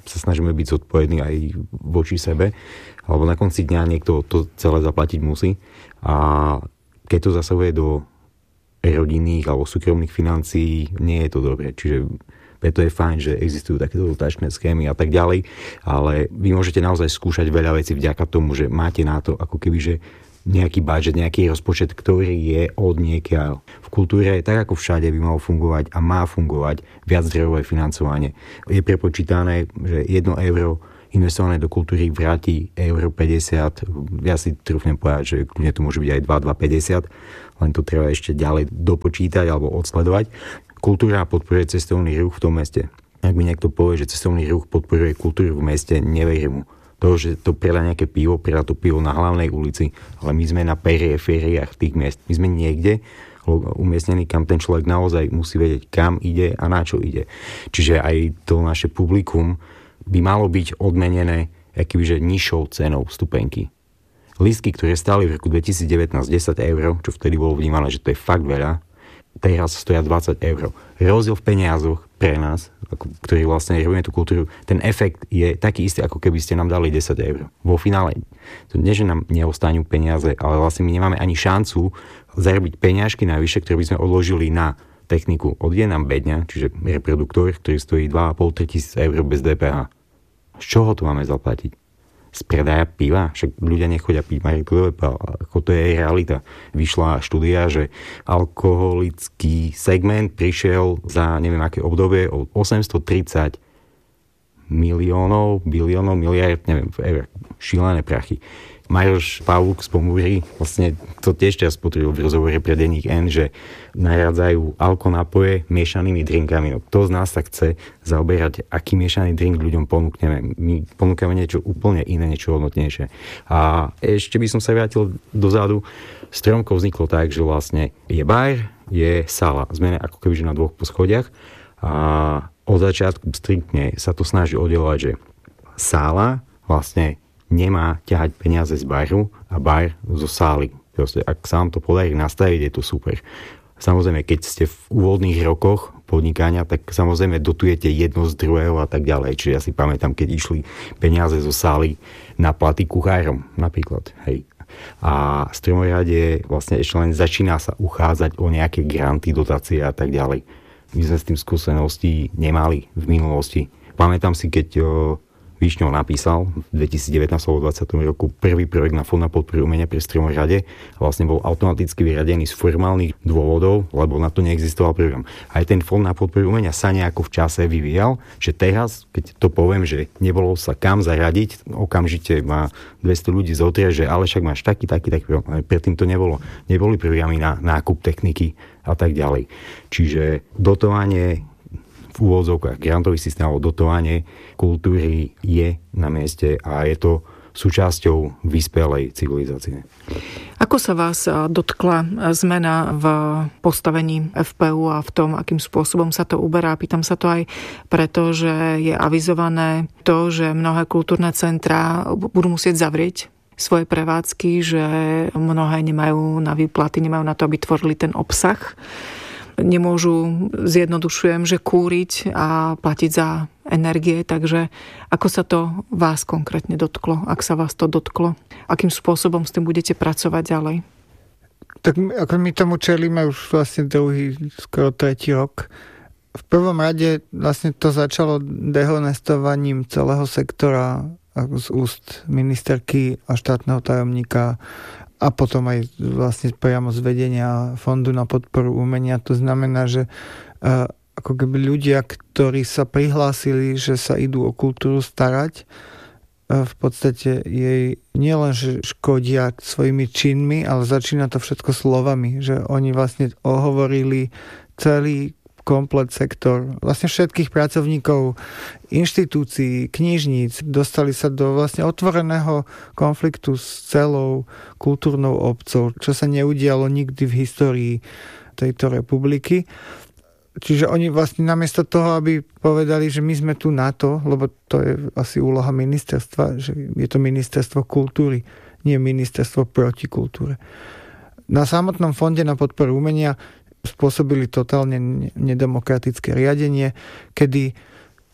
sa snažíme byť zodpovední aj voči sebe, alebo na konci dňa niekto to celé zaplatiť musí. A keď to zasahuje do rodinných alebo súkromných financií, nie je to dobré. Čiže preto je fajn, že existujú takéto dotačné schémy a tak ďalej, ale vy môžete naozaj skúšať veľa vecí vďaka tomu, že máte na to ako keby, že nejaký budget, nejaký rozpočet, ktorý je od niekiaľ. V kultúre, tak ako všade, by malo fungovať a má fungovať viaczdrojové financovanie. Je prepočítané, že 1 euro investované do kultúry vráti euro 50. Ja si trúfnem povedať, že kľudne to môže byť aj 2,50, len to treba ešte ďalej dopočítať alebo odsledovať. Kultúra podporuje cestovný ruch v tom meste. Ak mi niekto povie, že cestovný ruch podporuje kultúru v meste, neverím mu. To, že to predá nejaké pivo, predá to pivo na hlavnej ulici, ale my sme na perifériách tých miest. My sme niekde umiestnení, kam ten človek naozaj musí vedieť, kam ide a na čo ide. Čiže aj to naše publikum by malo byť odmenené akýbyže nižšou cenou vstupenky. Lístky, ktoré stáli v roku 2019 10 eur, čo vtedy bolo vnímané, že to je fakt veľa, teraz stoja 20 eur. Rozdiel v peniazoch pre nás, ktorí vlastne robíme tú kultúru, ten efekt je taký istý, ako keby ste nám dali 10 eur. Vo finále to nie, že nám neostanú peniaze, ale vlastne my nemáme ani šancu zarobiť peňažky navyše, ktoré by sme odložili na techniku. Odjde nám bedňa, čiže reproduktor, ktorý stojí 2,5-3 tisíc eur bez DPH. Z čoho to máme zaplatiť? Z predaja piva? Však ľudia nechodia piť Marikové, ako to je realita. Vyšla štúdia, že alkoholický segment prišiel za neviem aké obdobie o 830 miliónov, biliónov, miliard, neviem, eur. Šílené prachy. Maroš Pavúk z Pomúry vlastne to tiež teraz potvrdil v rozhovore pre denník N, že nahrádzajú alkonápoje miešanými drinkami. No, kto z nás sa chce zaoberať, aký miešaný drink ľuďom ponúkneme? My ponúkame niečo úplne iné, niečo hodnotnejšie. A ešte by som sa vrátil dozadu. Stromkov vzniklo tak, že vlastne je bar, je sála. Sme ako kebyže na 2 poschodiach a od začiatku striktne sa to snaží oddelovať, že sála vlastne nemá ťahať peniaze z baru a bar zo sály. Proste, ak sa vám to podarí nastaviť, je to super. Samozrejme, keď ste v úvodných rokoch podnikania, tak samozrejme dotujete jedno z druhého a tak ďalej. Čiže ja si pamätám, keď išli peniaze zo sály na platy kuchárom napríklad. Hej. A Stromorade vlastne ešte len začína sa uchádzať o nejaké granty, dotácie a tak ďalej. My sme s tým skúsenosti nemali v minulosti. Pamätám si, keď Višňov napísal v 2019 alebo 2020 roku prvý projekt na Fond na podporu umenia pri Stromorade a vlastne bol automaticky vyradený z formálnych dôvodov, lebo na to neexistoval program. Aj ten Fond na podporu umenia sa nejako v čase vyvíjal, že teraz, keď to poviem, že nebolo sa kam zaradiť, okamžite má 200 ľudí zotria, že ale však máš taký program. Ale predtým to nebolo. Neboli programy na nákup techniky a tak ďalej. Čiže dotovanie v úvodzovkách, grantový systém alebo dotovanie kultúry je na mieste a je to súčasťou vyspelej civilizácie. Ako sa vás dotkla zmena v postavení FPU a v tom, akým spôsobom sa to uberá? Pýtam sa to aj preto, že je avizované to, že mnohé kultúrne centrá budú musieť zavrieť svoje prevádzky, že mnohé nemajú na výplaty, nemajú na to, aby tvorili ten obsah. Nemôžu, zjednodušujem, že kúriť a platiť za energie, takže ako sa to vás konkrétne dotklo? Ak sa vás to dotklo, akým spôsobom s tým budete pracovať ďalej? Tak ako my tomu čelíme už vlastne druhý, skoro 3. rok. V prvom rade vlastne to začalo dehonestovaním celého sektora z úst ministerky a štátneho tajomníka a potom aj vlastne priamo z vedenia Fondu na podporu umenia. To znamená, že ako keby ľudia, ktorí sa prihlásili, že sa idú o kultúru starať, v podstate jej nielenže škodia svojimi činmi, ale začína to všetko slovami, že oni vlastne ohovorili celý komplet sektor, vlastne všetkých pracovníkov inštitúcií, knižníc, dostali sa do vlastne otvoreného konfliktu s celou kultúrnou obcou, čo sa neudialo nikdy v histórii tejto republiky. Čiže oni vlastne namiesto toho, aby povedali, že my sme tu na to, lebo to je asi úloha ministerstva, že je to ministerstvo kultúry, nie ministerstvo proti kultúre. Na samotnom Fonde na podporu umenia spôsobili totálne nedemokratické riadenie, kedy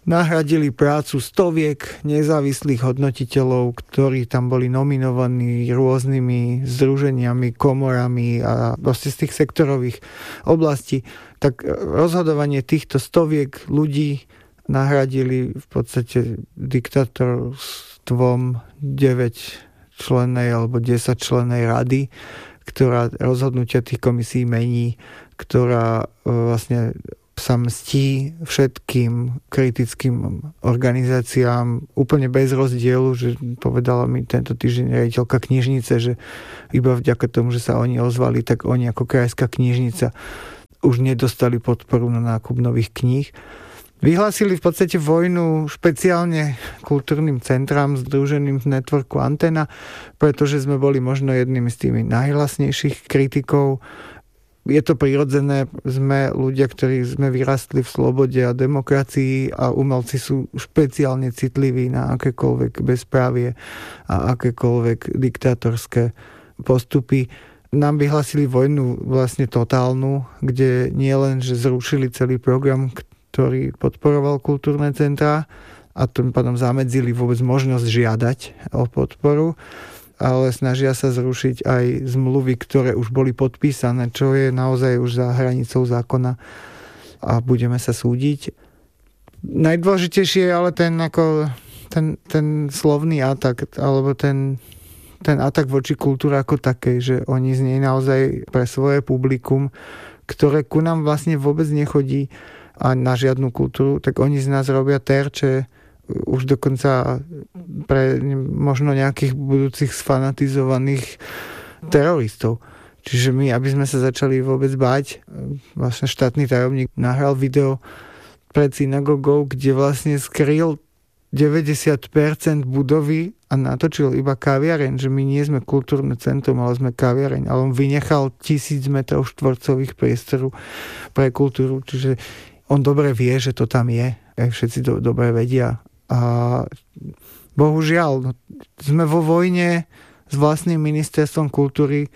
nahradili prácu stoviek nezávislých hodnotiteľov, ktorí tam boli nominovaní rôznymi združeniami, komorami a proste z tých sektorových oblastí. Tak rozhodovanie týchto stoviek ľudí nahradili v podstate diktátorstvom 9-člennej alebo 10-člennej rady, ktorá rozhodnutia tých komisí mení, ktorá vlastne sa mstí všetkým kritickým organizáciám úplne bez rozdielu, že povedala mi tento týždeň riaditeľka knižnice, že iba vďaka tomu, že sa oni ozvali, tak oni ako krajská knižnica už nedostali podporu na nákup nových kníh. Vyhlásili v podstate vojnu špeciálne kultúrnym centrám združeným v networku Antena, pretože sme boli možno jednými z tými najhlasnejších kritikov. Je to prirodzené, sme ľudia, ktorí sme vyrastli v slobode a demokracii a umelci sú špeciálne citliví na akékoľvek bezprávie a akékoľvek diktátorské postupy. Nám vyhlasili vojnu vlastne totálnu, kde nie len, že zrušili celý program, ktorý podporoval kultúrne centrá a tým pádom zamedzili vôbec možnosť žiadať o podporu, ale snažia sa zrušiť aj zmluvy, ktoré už boli podpísané, čo je naozaj už za hranicou zákona a budeme sa súdiť. Najdôležitejšie je ale ten slovný atak, alebo ten atak voči kultúre ako takej, že oni z nej naozaj pre svoje publikum, ktoré ku nám vlastne vôbec nechodí a na žiadnu kultúru, tak oni z nás robia terče, už dokonca pre možno nejakých budúcich sfanatizovaných teroristov. Čiže my, aby sme sa začali vôbec báť, vlastne štátny tajomník nahral video pred synagogou, kde vlastne skryl 90% budovy a natočil iba kaviareň, že my nie sme kultúrne centrum, ale sme kaviareň. Ale on vynechal 1000 metrov štvorcových priestoru pre kultúru, čiže on dobre vie, že to tam je. Aj všetci dobre vedia. A bohužiaľ, sme vo vojne s vlastným ministerstvom kultúry,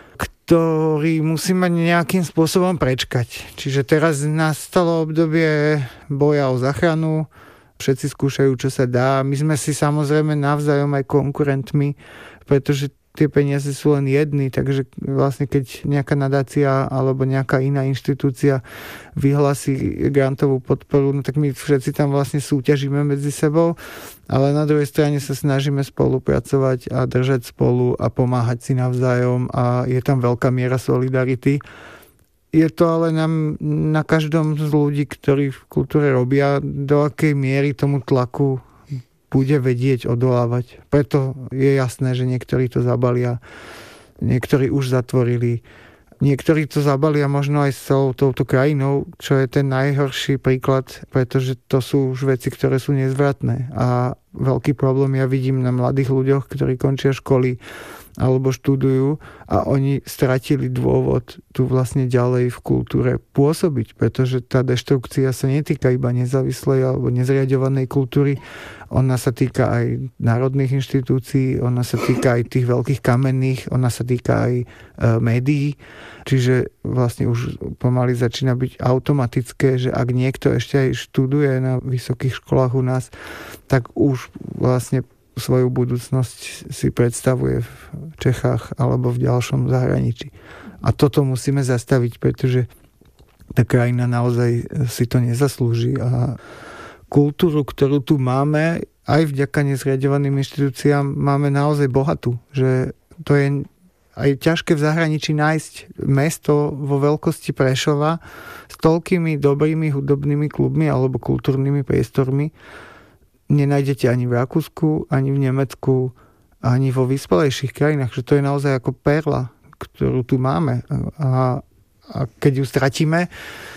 ktorý musíme nejakým spôsobom prečkať. Čiže teraz nastalo obdobie boja o záchranu, všetci skúšajú, čo sa dá. My sme si samozrejme navzájom aj konkurentmi, pretože tie peniaze sú len jedny, takže vlastne keď nejaká nadácia alebo nejaká iná inštitúcia vyhlási grantovú podporu, no tak my všetci tam vlastne súťažíme medzi sebou, ale na druhej strane sa snažíme spolupracovať a držať spolu a pomáhať si navzájom a je tam veľká miera solidarity. Je to ale na každom z ľudí, ktorí v kultúre robia, do akej miery tomu tlaku bude vedieť odolávať. Preto je jasné, že niektorí to zabalia, niektorí už zatvorili, niektorí to zabalia možno aj s celou touto krajinou, čo je ten najhorší príklad, pretože to sú už veci, ktoré sú nezvratné. A veľký problém ja vidím na mladých ľuďoch, ktorí končia školy alebo študujú a oni stratili dôvod tu vlastne ďalej v kultúre pôsobiť, pretože tá deštrukcia sa netýka iba nezávislej alebo nezriaďovanej kultúry, ona sa týka aj národných inštitúcií, ona sa týka aj tých veľkých kamenných, ona sa týka aj médií, čiže vlastne už pomaly začína byť automatické, že ak niekto ešte aj študuje na vysokých školách u nás, tak už vlastne svoju budúcnosť si predstavuje v Čechách alebo v ďalšom zahraničí. A toto musíme zastaviť, pretože tá krajina naozaj si to nezaslúži a kultúru, ktorú tu máme, aj vďaka nezriaďovaným inštitúciám, máme naozaj bohatú. Že to je aj ťažké v zahraničí nájsť mesto vo veľkosti Prešova s toľkými dobrými hudobnými klubmi alebo kultúrnymi priestormi. Nenájdete ani v Rakúsku, ani v Nemecku, ani vo vyspelejších krajinách, že to je naozaj ako perla, ktorú tu máme. A keď ju stratíme,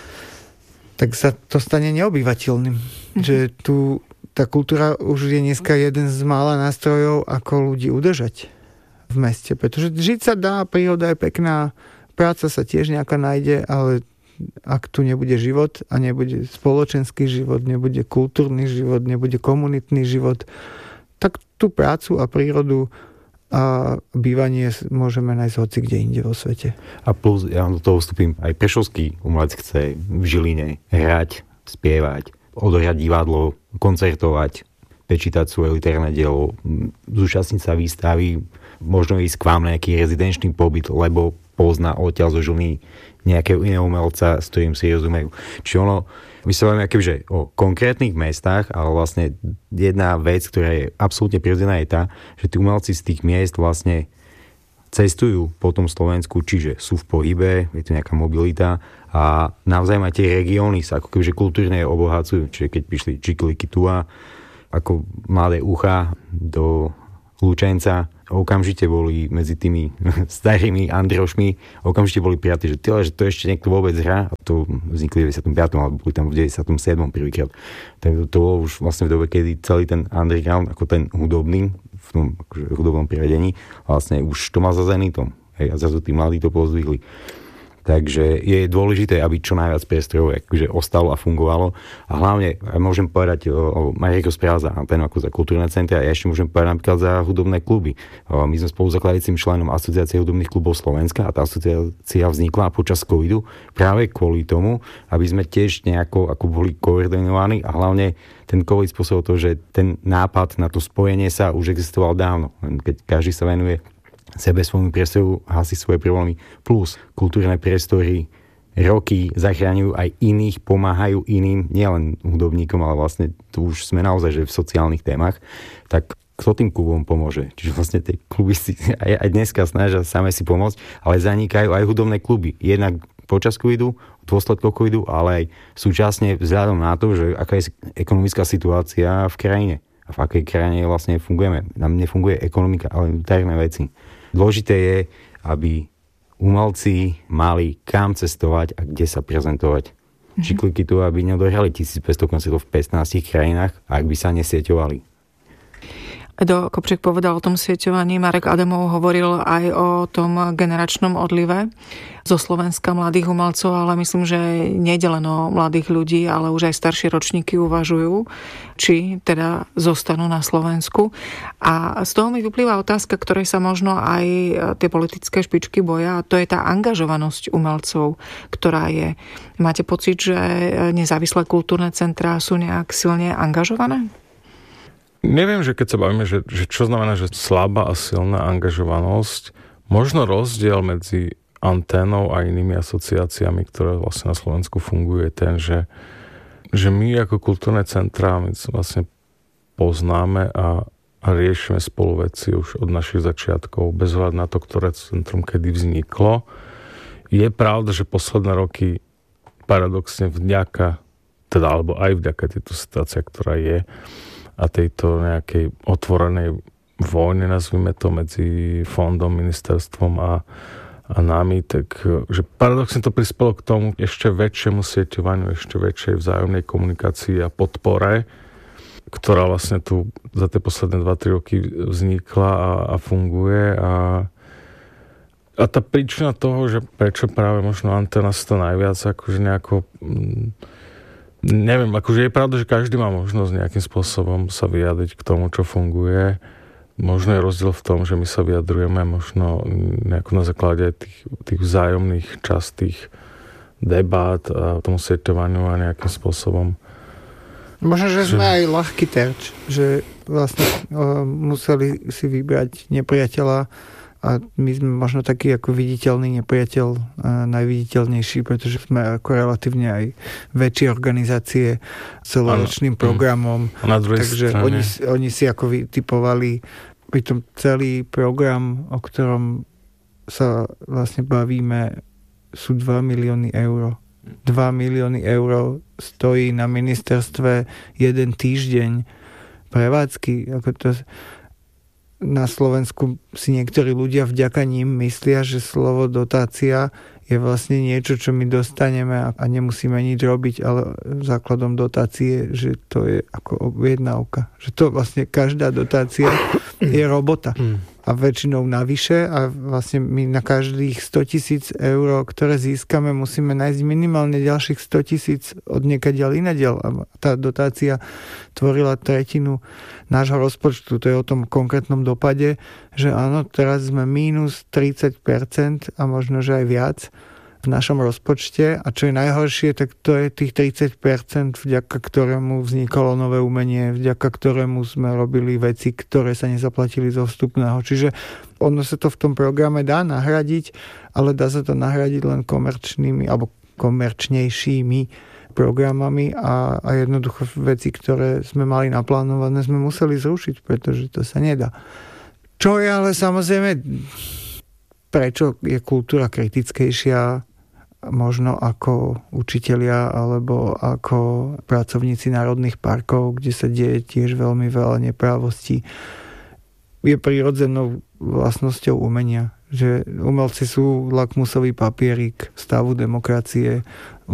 tak sa to stane neobyvateľným. Že tu tá kultúra už je dneska jeden z mála nástrojov, ako ľudí udržať v meste. Pretože žiť sa dá, príroda je pekná, práca sa tiež nejaká nájde, ale ak tu nebude život a nebude spoločenský život, nebude kultúrny život, nebude komunitný život, tak tú prácu a prírodu a bývanie môžeme nájsť hoci kde inde vo svete. A plus, ja do toho vstúpim, aj prešovský umelec chce v Žiline hrať, spievať, odohrať divadlo, koncertovať, prečítať svoje literárne dielo, zúčastniť sa výstavy, možno ísť k vám na nejaký rezidenčný pobyt, lebo pozná odtiaľ zo Žiliny nejakého iného umelca, s ktorým si rozumejú. Čiže my sa bavíme akože o konkrétnych mestách, ale vlastne jedna vec, ktorá je absolútne prirodzená, je tá, že tí umelci z tých miest vlastne cestujú po tom Slovensku, čiže sú v pohybe, je to nejaká mobilita a navzájom aj tie regióny sa ako kebyže kultúrne obohacujú. Čiže keď prišli Čiklikitua ako mladé ucha do Lučenca, okamžite boli medzi tými starými Androšmi, okamžite boli prijatí, že to ešte niekto vôbec hrá. A to vznikli v 95. alebo boli tam v 97. prvýkrát. Tak to bolo už vlastne v dobe, kedy celý ten underground, ako ten hudobný, v tom akože hudobnom privedení, vlastne už to má za zenitom. A zrazu tí mladí to pozdvihli. Takže je dôležité, aby čo najviac priestorov akože ostalo a fungovalo. A hlavne, môžem povedať o Marek rozprával za Anténu ako za kultúrne centra, ja ešte môžem povedať napríklad za hudobné kluby. My sme spoluzakladajúcim členom Asociácie hudobných klubov Slovenska a tá asociácia vznikla počas covidu práve kvôli tomu, aby sme tiež nejako ako boli koordinovaní a hlavne ten covid spôsobil to, že ten nápad na to spojenie sa už existoval dávno. Keď každý sa venuje sebe svojmu priestoru, hasí svoje problémy, plus kultúrne priestory roky zachraňujú aj iných, pomáhajú iným, nielen hudobníkom, ale vlastne tu už sme naozaj že v sociálnych témach, tak kto tým klubom pomôže? Čiže vlastne tie kluby si aj dneska snažia same si pomôcť, ale zanikajú aj hudobné kluby. Jednak počas covidu, dôsledkov covidu, ale aj súčasne vzhľadom na to, že aká je ekonomická situácia v krajine. A v akej krajine vlastne fungujeme. Nám nefunguje ekonomika, ale vnútorné veci. Dôležité je, aby umelci mali kam cestovať a kde sa prezentovať. Čikliky tu, aby neodohrali 1500 koncertov v 15 krajinách, ak by sa nesieťovali. Edo Kopček povedal o tom sieťovaní, Marek Adamov hovoril aj o tom generačnom odlive zo Slovenska mladých umelcov, ale myslím, že nejde len o mladých ľudí, ale už aj staršie ročníky uvažujú, či teda zostanú na Slovensku. A z toho mi vyplýva otázka, ktorej sa možno aj tie politické špičky boja, a to je tá angažovanosť umelcov, ktorá je. Máte pocit, že nezávislé kultúrne centrá sú nejak silne angažované? Neviem, že keď sa bavíme, že čo znamená, že slabá a silná angažovanosť, možno rozdiel medzi Anténou a inými asociáciami, ktoré vlastne na Slovensku fungujú, je ten, že my ako kultúrne centrá my vlastne poznáme a riešime spolu veci už od našich začiatkov, bez ohľadu na to, ktoré centrum kedy vzniklo. Je pravda, že posledné roky paradoxne alebo aj vďaka tejto situácii, ktorá je, a tejto nejakej otvorenej vojny, nazvime to, medzi fondom, ministerstvom a nami, tak že paradoxne to prispelo k tomu ešte väčšiemu sieťovaniu, ešte väčšej vzájomnej komunikácii a podpore, ktorá vlastne tu za tie posledné 2-3 roky vznikla a funguje. A tá príčina toho, že prečo práve možno Anténa sa to najviac akože nejako neviem, akože je pravda, že každý má možnosť nejakým spôsobom sa vyjadriť k tomu, čo funguje. Možno je rozdiel v tom, že my sa vyjadrujeme možno nejako na základe tých vzájomných častých debát a tomu sieťovaniu a nejakým spôsobom. Možno, že sme aj ľahký terč, že vlastne museli si vybrať nepriateľa a my sme možno taký ako viditeľný nepriateľ, najviditeľnejší, pretože sme ako relatívne aj väčšie organizácie s celoročným programom. Takže oni si ako vytipovali pritom celý program, o ktorom sa vlastne bavíme, sú 2 milióny eur. 2 milióny eur stojí na ministerstve 1 týždeň prevádzky. Ako to na Slovensku si niektorí ľudia vďaka ním myslia, že slovo dotácia je vlastne niečo, čo my dostaneme a nemusíme nič robiť, ale základom dotácie, že to je ako objednávka. Že to vlastne každá dotácia je robota. A väčšinou navyše a vlastne my na každých 100 000 eur, ktoré získame, musíme nájsť minimálne ďalších 100 000 od niekaďaľ inadiaľ. A tá dotácia tvorila 1/3 nášho rozpočtu. To je o tom konkrétnom dopade, že áno, teraz sme minus 30% a možno, že aj viac v v našom rozpočte a čo je najhoršie, tak to je tých 30%, vďaka ktorému vznikalo nové umenie, vďaka ktorému sme robili veci, ktoré sa nezaplatili zo vstupného. Čiže ono sa to v tom programe dá nahradiť, ale dá sa to nahradiť len komerčnými alebo komerčnejšími programami a jednoducho veci, ktoré sme mali naplánované, sme museli zrušiť, pretože to sa nedá. Čo je ale samozrejme, prečo je kultúra kritickejšia možno ako učitelia alebo ako pracovníci národných parkov, kde sa deje tiež veľmi veľa neprávostí. Je prirodzenou vlastnosťou umenia, že umelci sú lakmusový papierik stavu demokracie,